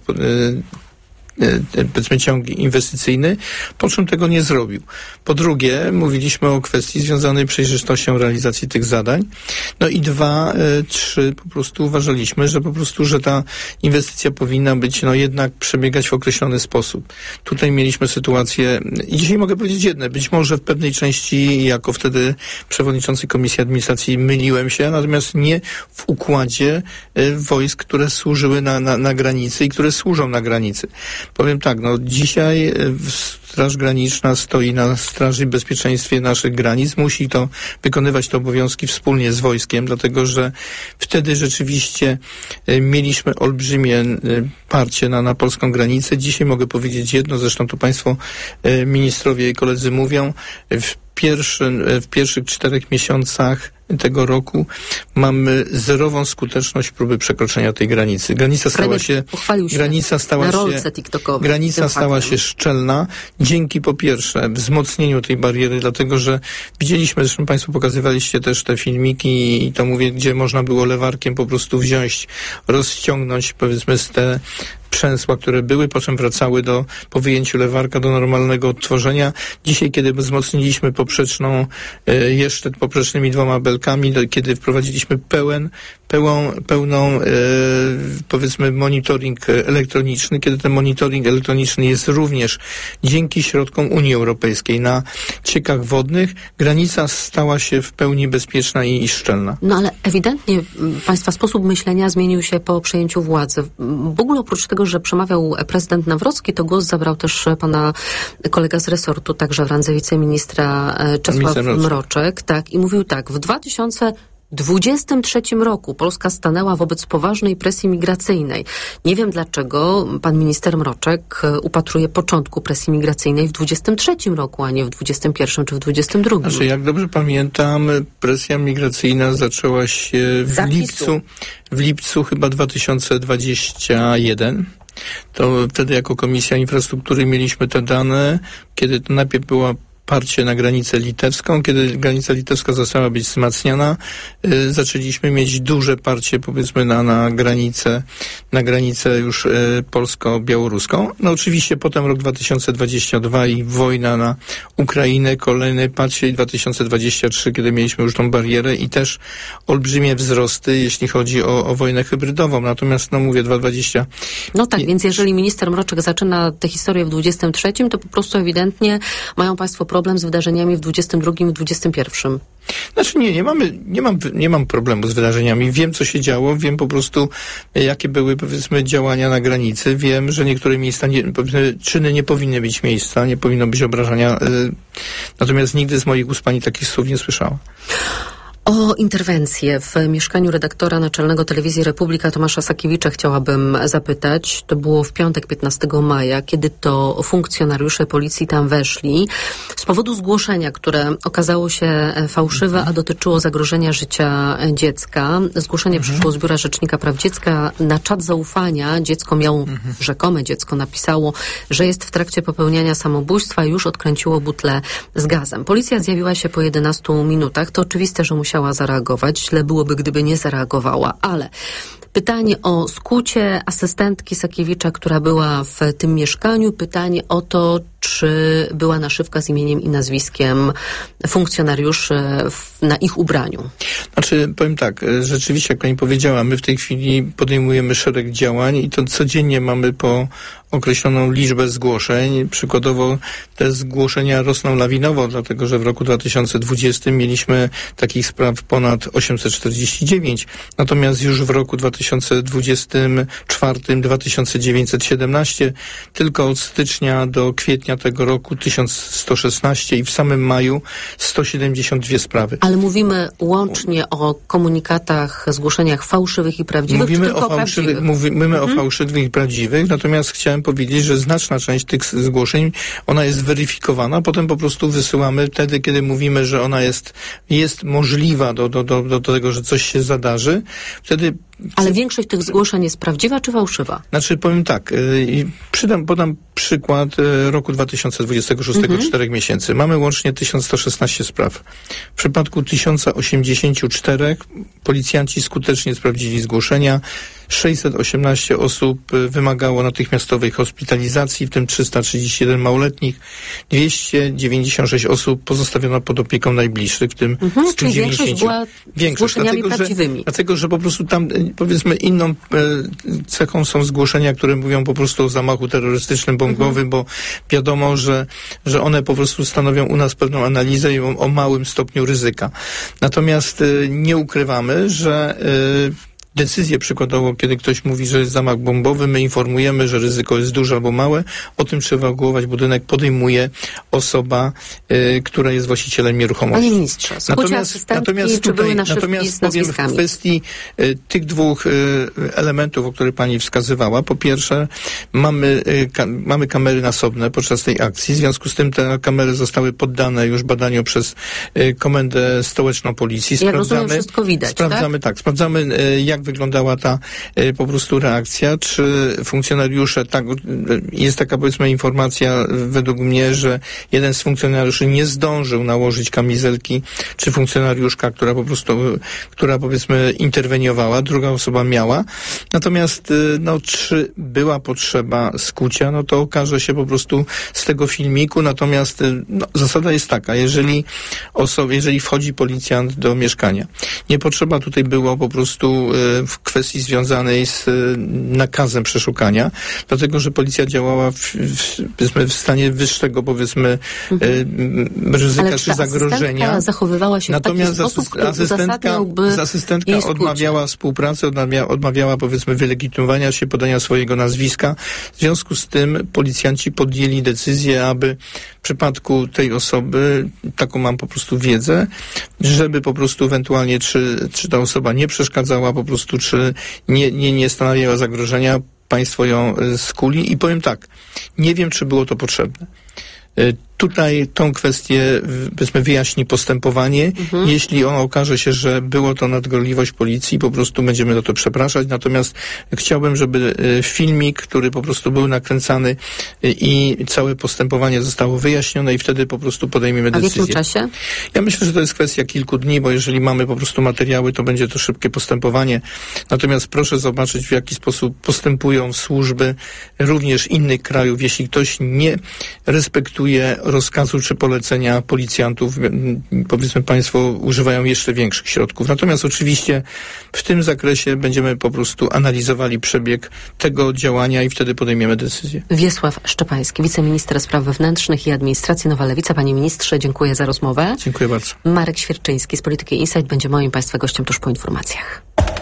powiedzmy ciąg inwestycyjny, po czym tego nie zrobił. Po drugie, mówiliśmy o kwestii związanej z przejrzystością realizacji tych zadań. No i 2, 3, po prostu uważaliśmy, że ta inwestycja powinna być jednak przebiegać w określony sposób. Tutaj mieliśmy sytuację, i dzisiaj mogę powiedzieć jedno, być może w pewnej części, jako wtedy przewodniczący Komisji Administracji, myliłem się, natomiast nie w układzie wojsk, które służyły na granicy i które służą na granicy. Powiem tak, dzisiaj Straż Graniczna stoi na straży i bezpieczeństwie naszych granic. Musi wykonywać te obowiązki wspólnie z wojskiem, dlatego że wtedy rzeczywiście mieliśmy olbrzymie parcie na polską granicę. Dzisiaj mogę powiedzieć jedno, zresztą tu państwo ministrowie i koledzy mówią, w pierwszych 4 miesiącach tego roku mamy zerową skuteczność próby przekroczenia tej granicy. Granica stała się szczelna dzięki po pierwsze wzmocnieniu tej bariery, dlatego że widzieliśmy, zresztą państwo pokazywaliście też te filmiki i to mówię, gdzie można było lewarkiem po prostu wziąć, rozciągnąć powiedzmy z te przęsła, które były, po czym wracały po wyjęciu lewarka do normalnego odtworzenia. Dzisiaj, kiedy wzmocniliśmy poprzecznymi 2 belkami, kiedy wprowadziliśmy pełną powiedzmy monitoring elektroniczny, kiedy ten monitoring elektroniczny jest również dzięki środkom Unii Europejskiej na ciekach wodnych, granica stała się w pełni bezpieczna i szczelna. No ale ewidentnie państwa sposób myślenia zmienił się po przejęciu władzy. W ogóle oprócz tego, że przemawiał prezydent Nawrocki, to głos zabrał też pana kolega z resortu, także w randze wiceministra Czesław Mroczek. Tak, i mówił tak, w 2023 roku Polska stanęła wobec poważnej presji migracyjnej. Nie wiem dlaczego pan minister Mroczek upatruje początku presji migracyjnej w 2023 roku, a nie w 2021 czy w 2022. Znaczy, jak dobrze pamiętam, presja migracyjna zaczęła się w lipcu chyba 2021. To wtedy jako Komisja Infrastruktury mieliśmy te dane, kiedy to najpierw była parcie na granicę litewską. Kiedy granica litewska zaczęła być wzmacniana, zaczęliśmy mieć duże parcie, powiedzmy, na granicę już polsko-białoruską. No oczywiście potem rok 2022 i wojna na Ukrainę, kolejne parcie i 2023, kiedy mieliśmy już tą barierę i też olbrzymie wzrosty, jeśli chodzi o wojnę hybrydową. Natomiast, no mówię, 2020... No tak, więc jeżeli minister Mroczek zaczyna tę historię w 23, to po prostu ewidentnie mają państwo problem z wydarzeniami w 22 i w 21. Znaczy nie mam problemu z wydarzeniami. Wiem, co się działo, wiem po prostu, jakie były, powiedzmy, działania na granicy. Wiem, że niektóre miejsca, czyny nie powinny mieć miejsca, nie powinno być obrażania. Natomiast nigdy z moich ust pani takich słów nie słyszała. O interwencję w mieszkaniu redaktora naczelnego Telewizji Republika Tomasza Sakiewicza chciałabym zapytać. To było w piątek 15 maja, kiedy to funkcjonariusze policji tam weszli z powodu zgłoszenia, które okazało się fałszywe, a dotyczyło zagrożenia życia dziecka. Zgłoszenie przyszło z Biura Rzecznika Praw Dziecka. Na czat zaufania rzekome dziecko napisało, że jest w trakcie popełniania samobójstwa i już odkręciło butlę z gazem. Policja zjawiła się po 11 minutach. To oczywiste, że musiała zareagować. Źle byłoby, gdyby nie zareagowała, ale pytanie o skucie asystentki Sakiewicza, która była w tym mieszkaniu. Pytanie o to, czy była naszywka z imieniem i nazwiskiem funkcjonariuszy na ich ubraniu. Znaczy, powiem tak, rzeczywiście, jak pani powiedziała, my w tej chwili podejmujemy szereg działań i to codziennie mamy po określoną liczbę zgłoszeń. Przykładowo te zgłoszenia rosną lawinowo, dlatego że w roku 2020 mieliśmy takich spraw ponad 849, natomiast już w roku 2024 2917, tylko od stycznia do kwietnia tego roku 1116 i w samym maju 172 sprawy. Ale mówimy łącznie o komunikatach, zgłoszeniach fałszywych i prawdziwych, mówimy o fałszywych i prawdziwych, natomiast chciałem powiedzieć, że znaczna część tych zgłoszeń, ona jest weryfikowana, potem po prostu wysyłamy wtedy, kiedy mówimy, że ona jest możliwa do tego, że coś się zadarzy, wtedy... Ale większość tych zgłoszeń jest prawdziwa czy fałszywa? Znaczy, powiem tak, podam przykład roku 2026, 4 miesięcy. Mamy łącznie 1116 spraw. W przypadku 1084 policjanci skutecznie sprawdzili zgłoszenia. 618 osób wymagało natychmiastowej hospitalizacji, w tym 331 małoletnich. 296 osób pozostawiono pod opieką najbliższych, w tym 190. Czyli większość była zgłoszeniami prawdziwymi. Dlatego, że po prostu tam, powiedzmy, inną cechą są zgłoszenia, które mówią po prostu o zamachu terrorystycznym, bombowym, bo wiadomo, że one po prostu stanowią u nas pewną analizę i o małym stopniu ryzyka. Natomiast nie ukrywamy, że decyzję przykładowo, kiedy ktoś mówi, że jest zamach bombowy, my informujemy, że ryzyko jest duże albo małe. O tym trzeba ewakuować budynek, podejmuje osoba, która jest właścicielem nieruchomości. Panie ministrze, natomiast powiem w kwestii tych dwóch elementów, o których pani wskazywała. Po pierwsze, mamy kamery nasobne podczas tej akcji. W związku z tym te kamery zostały poddane już badaniu przez Komendę Stołeczną Policji. Jak rozumiem, wszystko widać, sprawdzamy, tak? Sprawdzamy, jak wyglądała ta po prostu reakcja, czy funkcjonariusze, jest taka powiedzmy informacja według mnie, że jeden z funkcjonariuszy nie zdążył nałożyć kamizelki, czy funkcjonariuszka, która powiedzmy interweniowała, druga osoba miała. Natomiast czy była potrzeba skucia, to okaże się po prostu z tego filmiku. Natomiast zasada jest taka, jeżeli wchodzi policjant do mieszkania, nie potrzeba tutaj było po prostu w kwestii związanej z nakazem przeszukania, dlatego, że policja działała w stanie wyższego powiedzmy ryzyka czy zagrożenia. Zachowywała się natomiast w taki sposób, który uzasadniałby asystentka odmawiała współpracy, odmawiała powiedzmy wylegitymowania się, podania swojego nazwiska. W związku z tym policjanci podjęli decyzję, aby w przypadku tej osoby, taką mam po prostu wiedzę, żeby po prostu ewentualnie, czy ta osoba nie przeszkadzała po prostu, czy nie stanowiła zagrożenia, państwo ją skuli i powiem tak, nie wiem, czy było to potrzebne. Tutaj tą kwestię wyjaśni postępowanie. Jeśli ono okaże się, że było to nadgorliwość policji, po prostu będziemy za to przepraszać. Natomiast chciałbym, żeby filmik, który po prostu był nakręcany i całe postępowanie zostało wyjaśnione i wtedy po prostu podejmiemy decyzję. A w jakim czasie? Ja myślę, że to jest kwestia kilku dni, bo jeżeli mamy po prostu materiały, to będzie to szybkie postępowanie. Natomiast proszę zobaczyć, w jaki sposób postępują służby również innych krajów. Jeśli ktoś nie respektuje rozkazu czy polecenia policjantów, powiedzmy państwo używają jeszcze większych środków. Natomiast oczywiście w tym zakresie będziemy po prostu analizowali przebieg tego działania i wtedy podejmiemy decyzję. Wiesław Szczepański, wiceminister spraw wewnętrznych i administracji, Nowa Lewica. Panie ministrze, dziękuję za rozmowę. Dziękuję bardzo. Marek Świerczyński z Polityki Insight będzie moim państwa gościem tuż po informacjach.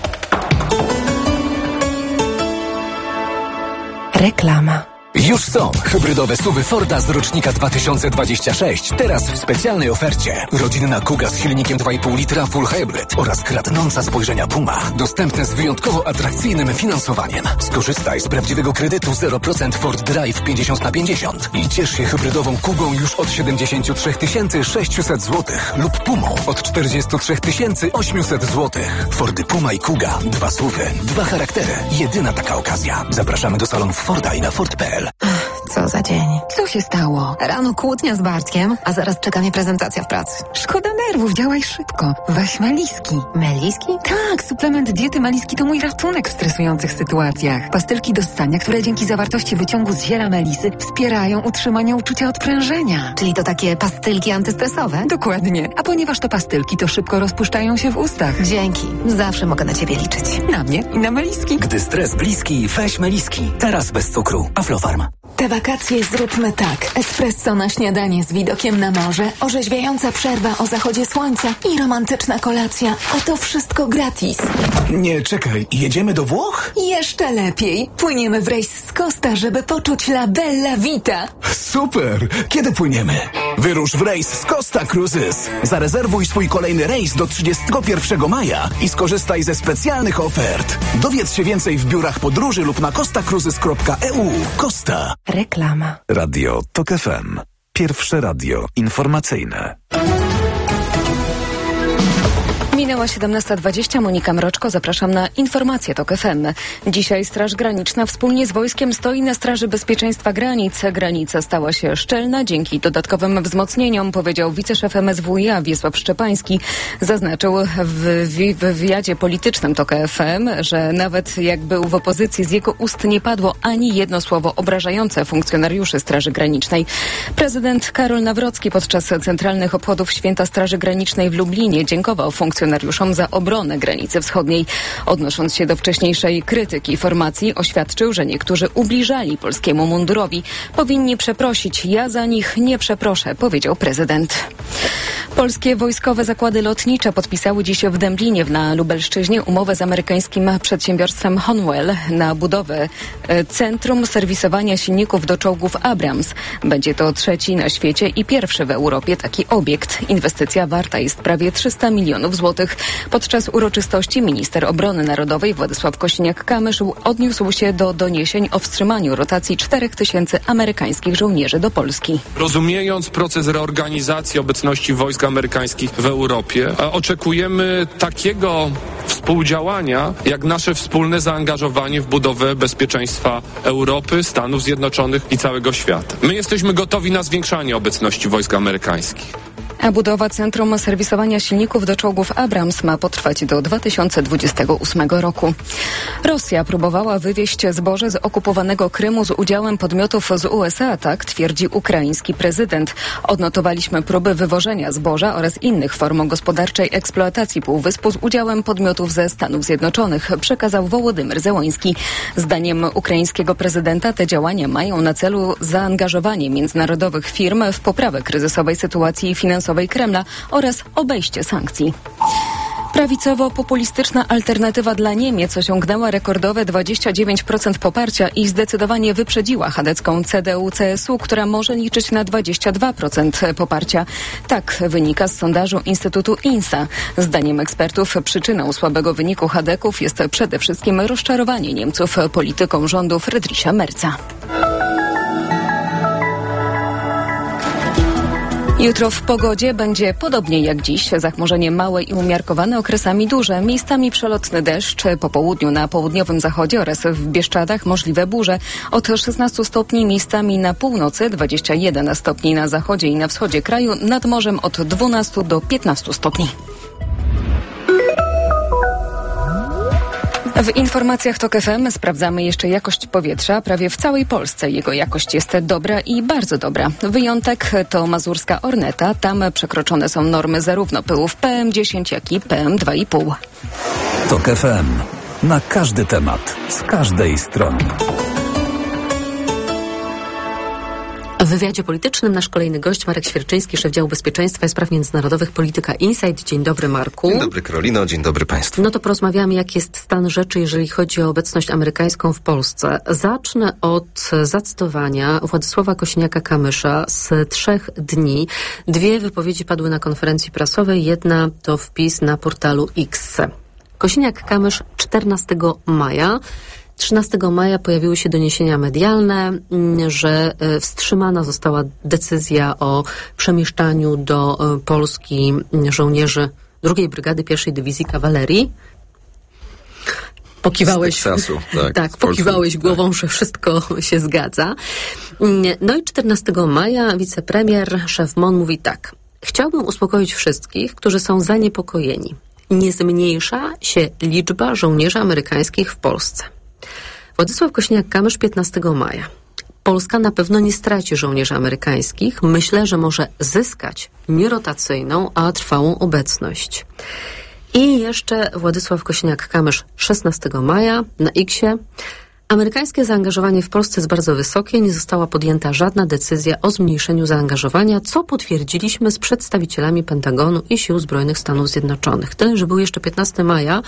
Reklama. Już są hybrydowe SUV-y Forda z rocznika 2026. Teraz w specjalnej ofercie. Rodzinna Kuga z silnikiem 2,5 litra Full Hybrid oraz kradnąca spojrzenia Puma. Dostępne z wyjątkowo atrakcyjnym finansowaniem. Skorzystaj z prawdziwego kredytu 0% Ford Drive 50/50 i ciesz się hybrydową Kugą już od 73 600 zł lub Pumą od 43 800 zł. Fordy Puma i Kuga. 2 SUV-y, 2 charaktery. Jedyna taka okazja. Zapraszamy do salonów Forda i na Ford.pl. Co za dzień. Co się stało? Rano kłótnia z Bartkiem, a zaraz czeka mnie prezentacja w pracy. Szkoda nerwów, działaj szybko. Weź Meliski. Meliski? Tak, suplement diety Meliski to mój ratunek w stresujących sytuacjach. Pastylki do ssania, które dzięki zawartości wyciągu z ziela melisy wspierają utrzymanie uczucia odprężenia. Czyli to takie pastylki antystresowe? Dokładnie. A ponieważ to pastylki, to szybko rozpuszczają się w ustach. Dzięki. Zawsze mogę na ciebie liczyć. Na mnie i na Meliski. Gdy stres bliski, weź Meliski. Teraz bez cukru. Aflofarm. Te wakacje zróbmy tak. Espresso na śniadanie z widokiem na morze, orzeźwiająca przerwa o zachodzie słońca i romantyczna kolacja. A to wszystko gratis. Nie, czekaj. Jedziemy do Włoch? Jeszcze lepiej. Płyniemy w rejs z Costa, żeby poczuć la bella vita. Super! Kiedy płyniemy? Wyrusz w rejs z Costa Cruises. Zarezerwuj swój kolejny rejs do 31 maja i skorzystaj ze specjalnych ofert. Dowiedz się więcej w biurach podróży lub na costacruises.eu. Costa. Reklama. Radio TOK FM. Pierwsze radio informacyjne. Minęła 17:20. Monika Mroczko, zapraszam na informacje TOK FM. Dzisiaj Straż Graniczna wspólnie z wojskiem stoi na straży bezpieczeństwa granic. Granica stała się szczelna dzięki dodatkowym wzmocnieniom, powiedział wiceszef MSWiA Wiesław Szczepański. Zaznaczył w wywiadzie politycznym TOK FM, że nawet jak był w opozycji, z jego ust nie padło ani jedno słowo obrażające funkcjonariuszy Straży Granicznej. Prezydent Karol Nawrocki podczas centralnych obchodów Święta Straży Granicznej w Lublinie dziękował funkcjonariuszom za obronę granicy wschodniej. Odnosząc się do wcześniejszej krytyki formacji, oświadczył, że niektórzy ubliżali polskiemu mundurowi. Powinni przeprosić. Ja za nich nie przeproszę, powiedział prezydent. Polskie wojskowe zakłady lotnicze podpisały dziś w Dęblinie na Lubelszczyźnie umowę z amerykańskim przedsiębiorstwem Honeywell na budowę centrum serwisowania silników do czołgów Abrams. Będzie to trzeci na świecie i pierwszy w Europie taki obiekt. Inwestycja warta jest prawie 300 milionów złotych. Podczas uroczystości minister obrony narodowej Władysław Kosiniak-Kamysz odniósł się do doniesień o wstrzymaniu rotacji 4000 amerykańskich żołnierzy do Polski. Rozumiejąc proces reorganizacji obecności wojsk wojsk amerykańskich w Europie. Oczekujemy takiego współdziałania, jak nasze wspólne zaangażowanie w budowę bezpieczeństwa Europy, Stanów Zjednoczonych i całego świata. My jesteśmy gotowi na zwiększanie obecności wojsk amerykańskich. A budowa centrum serwisowania silników do czołgów Abrams ma potrwać do 2028 roku. Rosja próbowała wywieźć zboże z okupowanego Krymu z udziałem podmiotów z USA, tak twierdzi ukraiński prezydent. Odnotowaliśmy próby wywożenia zboża oraz innych form gospodarczej eksploatacji półwyspu z udziałem podmiotów ze Stanów Zjednoczonych, przekazał Wołodymyr Zełański. Zdaniem ukraińskiego prezydenta te działania mają na celu zaangażowanie międzynarodowych firm w poprawę kryzysowej sytuacji finansowej Kremla oraz obejście sankcji. Prawicowo-populistyczna alternatywa dla Niemiec osiągnęła rekordowe 29% poparcia i zdecydowanie wyprzedziła chadecką CDU-CSU, która może liczyć na 22% poparcia. Tak wynika z sondażu Instytutu INSA. Zdaniem ekspertów przyczyną słabego wyniku chadeków jest przede wszystkim rozczarowanie Niemców polityką rządu Friedricha Merza. Jutro w pogodzie będzie podobnie jak dziś. Zachmurzenie małe i umiarkowane, okresami duże. Miejscami przelotny deszcz. Po południu na południowym zachodzie oraz w Bieszczadach możliwe burze. Od 16 stopni miejscami na północy, 21 stopni na zachodzie i na wschodzie kraju. Nad morzem od 12 do 15 stopni. W informacjach TOK FM sprawdzamy jeszcze jakość powietrza. Prawie w całej Polsce jego jakość jest dobra i bardzo dobra. Wyjątek to mazurska Orneta. Tam przekroczone są normy zarówno pyłów PM10, jak i PM2,5. TOK FM. Na każdy temat, z każdej strony. W wywiadzie politycznym nasz kolejny gość Marek Świerczyński, szef działu bezpieczeństwa i spraw międzynarodowych Polityka Insight. Dzień dobry, Marku. Dzień dobry, Karolino. Dzień dobry Państwu. No to porozmawiamy, jaki jest stan rzeczy, jeżeli chodzi o obecność amerykańską w Polsce. Zacznę od zacytowania Władysława Kosiniaka-Kamysza z 3 dni. 2 wypowiedzi padły na konferencji prasowej, jedna to wpis na portalu X. Kosiniak-Kamysz 14 maja. 13 maja pojawiły się doniesienia medialne, że wstrzymana została decyzja o przemieszczaniu do Polski żołnierzy 2. Brygady 1. Dywizji Kawalerii. Pokiwałeś, Teksasu, tak, pokiwałeś głową, że wszystko się zgadza. No i 14 maja wicepremier, szef MON mówi tak. Chciałbym uspokoić wszystkich, którzy są zaniepokojeni. Nie zmniejsza się liczba żołnierzy amerykańskich w Polsce. Władysław Kosiniak-Kamysz 15 maja. Polska na pewno nie straci żołnierzy amerykańskich. Myślę, że może zyskać nie rotacyjną, a trwałą obecność. I jeszcze Władysław Kosiniak-Kamysz 16 maja na X-ie. Amerykańskie zaangażowanie w Polsce jest bardzo wysokie. Nie została podjęta żadna decyzja o zmniejszeniu zaangażowania, co potwierdziliśmy z przedstawicielami Pentagonu i Sił Zbrojnych Stanów Zjednoczonych. Tyle, że był jeszcze 15 maja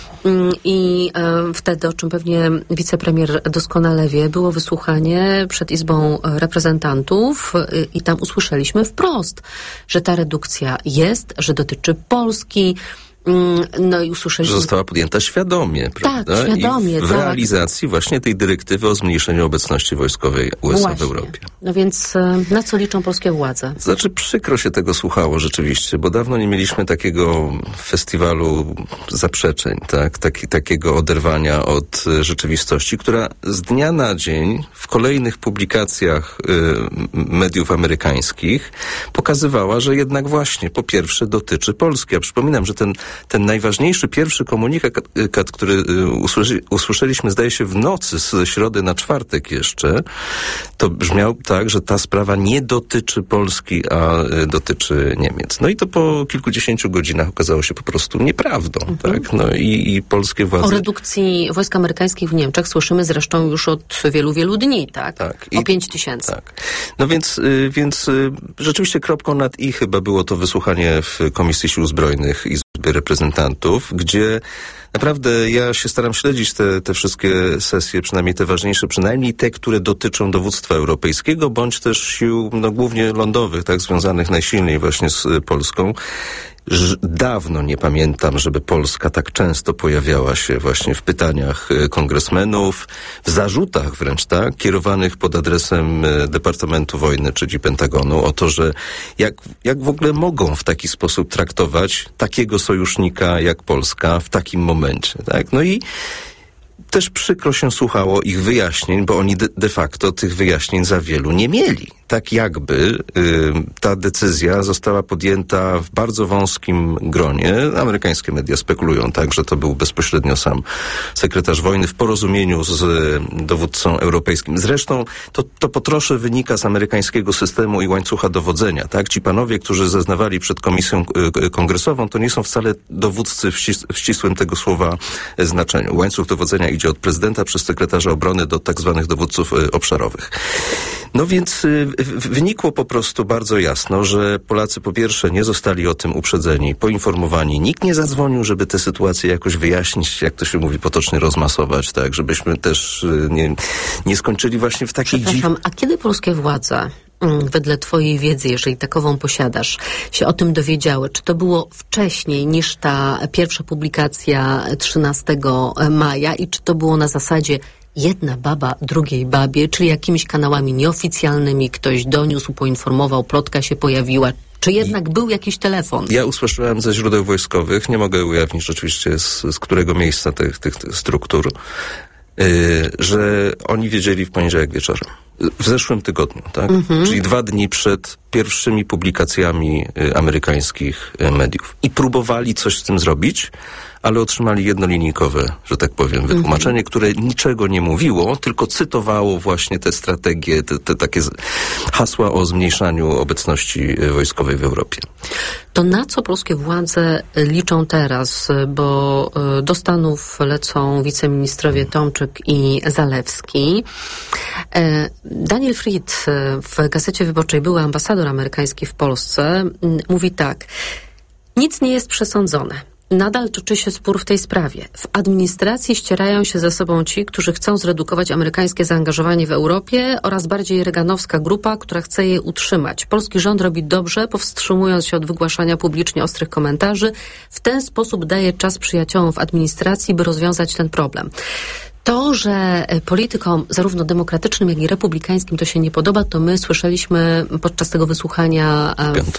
i wtedy, o czym pewnie wicepremier doskonale wie, było wysłuchanie przed Izbą Reprezentantów i tam usłyszeliśmy wprost, że ta redukcja jest, że dotyczy Polski. No i usłyszeliśmy... Że została podjęta świadomie, prawda? Tak, świadomie, I w realizacji właśnie tej dyrektywy o zmniejszeniu obecności wojskowej USA właśnie w Europie. No więc na co liczą polskie władze? Znaczy przykro się tego słuchało rzeczywiście, bo dawno nie mieliśmy takiego festiwalu zaprzeczeń, tak? Takiego oderwania od rzeczywistości, która z dnia na dzień w kolejnych publikacjach mediów amerykańskich pokazywała, że jednak właśnie po pierwsze dotyczy Polski. Ja przypominam, że ten najważniejszy pierwszy komunikat, który usłyszeliśmy, zdaje się, w nocy z środy na czwartek jeszcze, to brzmiał tak, że ta sprawa nie dotyczy Polski, a dotyczy Niemiec. No i to po kilkudziesięciu godzinach okazało się po prostu nieprawdą, tak? No i polskie władze... O redukcji wojsk amerykańskich w Niemczech słyszymy zresztą już od wielu dni, tak? O 5000. Tak. No więc rzeczywiście kropką nad i chyba było to wysłuchanie w Komisji Sił Zbrojnych i Reprezentantów, gdzie naprawdę ja się staram śledzić te wszystkie sesje, przynajmniej te ważniejsze, przynajmniej te, które dotyczą dowództwa europejskiego, bądź też sił, no głównie lądowych, tak, związanych najsilniej właśnie z Polską. Dawno nie pamiętam, żeby Polska tak często pojawiała się właśnie w pytaniach kongresmenów, w zarzutach wręcz, tak, kierowanych pod adresem Departamentu Wojny, czyli Pentagonu, o to, że jak w ogóle mogą w taki sposób traktować takiego sojusznika jak Polska w takim momencie, tak? No i też przykro się słuchało ich wyjaśnień, bo oni de facto tych wyjaśnień za wielu nie mieli. Tak jakby ta decyzja została podjęta w bardzo wąskim gronie. Amerykańskie media spekulują tak, że to był bezpośrednio sam sekretarz wojny w porozumieniu z dowódcą europejskim. Zresztą to po trosze wynika z amerykańskiego systemu i łańcucha dowodzenia. Tak? Ci panowie, którzy zeznawali przed komisją kongresową, to nie są wcale dowódcy w ścisłym tego słowa znaczeniu. Łańcuch dowodzenia idzie od prezydenta przez sekretarza obrony do tak zwanych dowódców obszarowych. No więc wynikło po prostu bardzo jasno, że Polacy po pierwsze nie zostali o tym uprzedzeni, poinformowani. Nikt nie zadzwonił, żeby tę sytuację jakoś wyjaśnić, jak to się mówi potocznie, rozmasować, tak, żebyśmy też nie skończyli właśnie w takiej A kiedy polskie władze, wedle twojej wiedzy, jeżeli takową posiadasz, się o tym dowiedziały? Czy to było wcześniej niż ta pierwsza publikacja 13 maja i czy to było na zasadzie jedna baba drugiej babie, czyli jakimiś kanałami nieoficjalnymi ktoś doniósł, poinformował, plotka się pojawiła? Czy jednak był jakiś telefon? Ja usłyszałem ze źródeł wojskowych, nie mogę ujawnić oczywiście z którego miejsca tych struktur, że oni wiedzieli w poniedziałek wieczorem. W zeszłym tygodniu, tak? Czyli 2 dni przed pierwszymi publikacjami amerykańskich mediów. I próbowali coś z tym zrobić, ale otrzymali jednolinijkowe, że tak powiem, wytłumaczenie, które niczego nie mówiło, tylko cytowało właśnie te strategie, te takie hasła o zmniejszaniu obecności wojskowej w Europie. To na co polskie władze liczą teraz? Bo do Stanów lecą wiceministrowie Tomczyk i Zalewski. Daniel Fried w Gazecie Wyborczej, były ambasador amerykański w Polsce, mówi tak: nic nie jest przesądzone. Nadal toczy się spór w tej sprawie. W administracji ścierają się ze sobą ci, którzy chcą zredukować amerykańskie zaangażowanie w Europie oraz bardziej reganowska grupa, która chce je utrzymać. Polski rząd robi dobrze, powstrzymując się od wygłaszania publicznie ostrych komentarzy. W ten sposób daje czas przyjaciołom w administracji, by rozwiązać ten problem. To, że politykom zarówno demokratycznym, jak i republikańskim to się nie podoba, to my słyszeliśmy podczas tego wysłuchania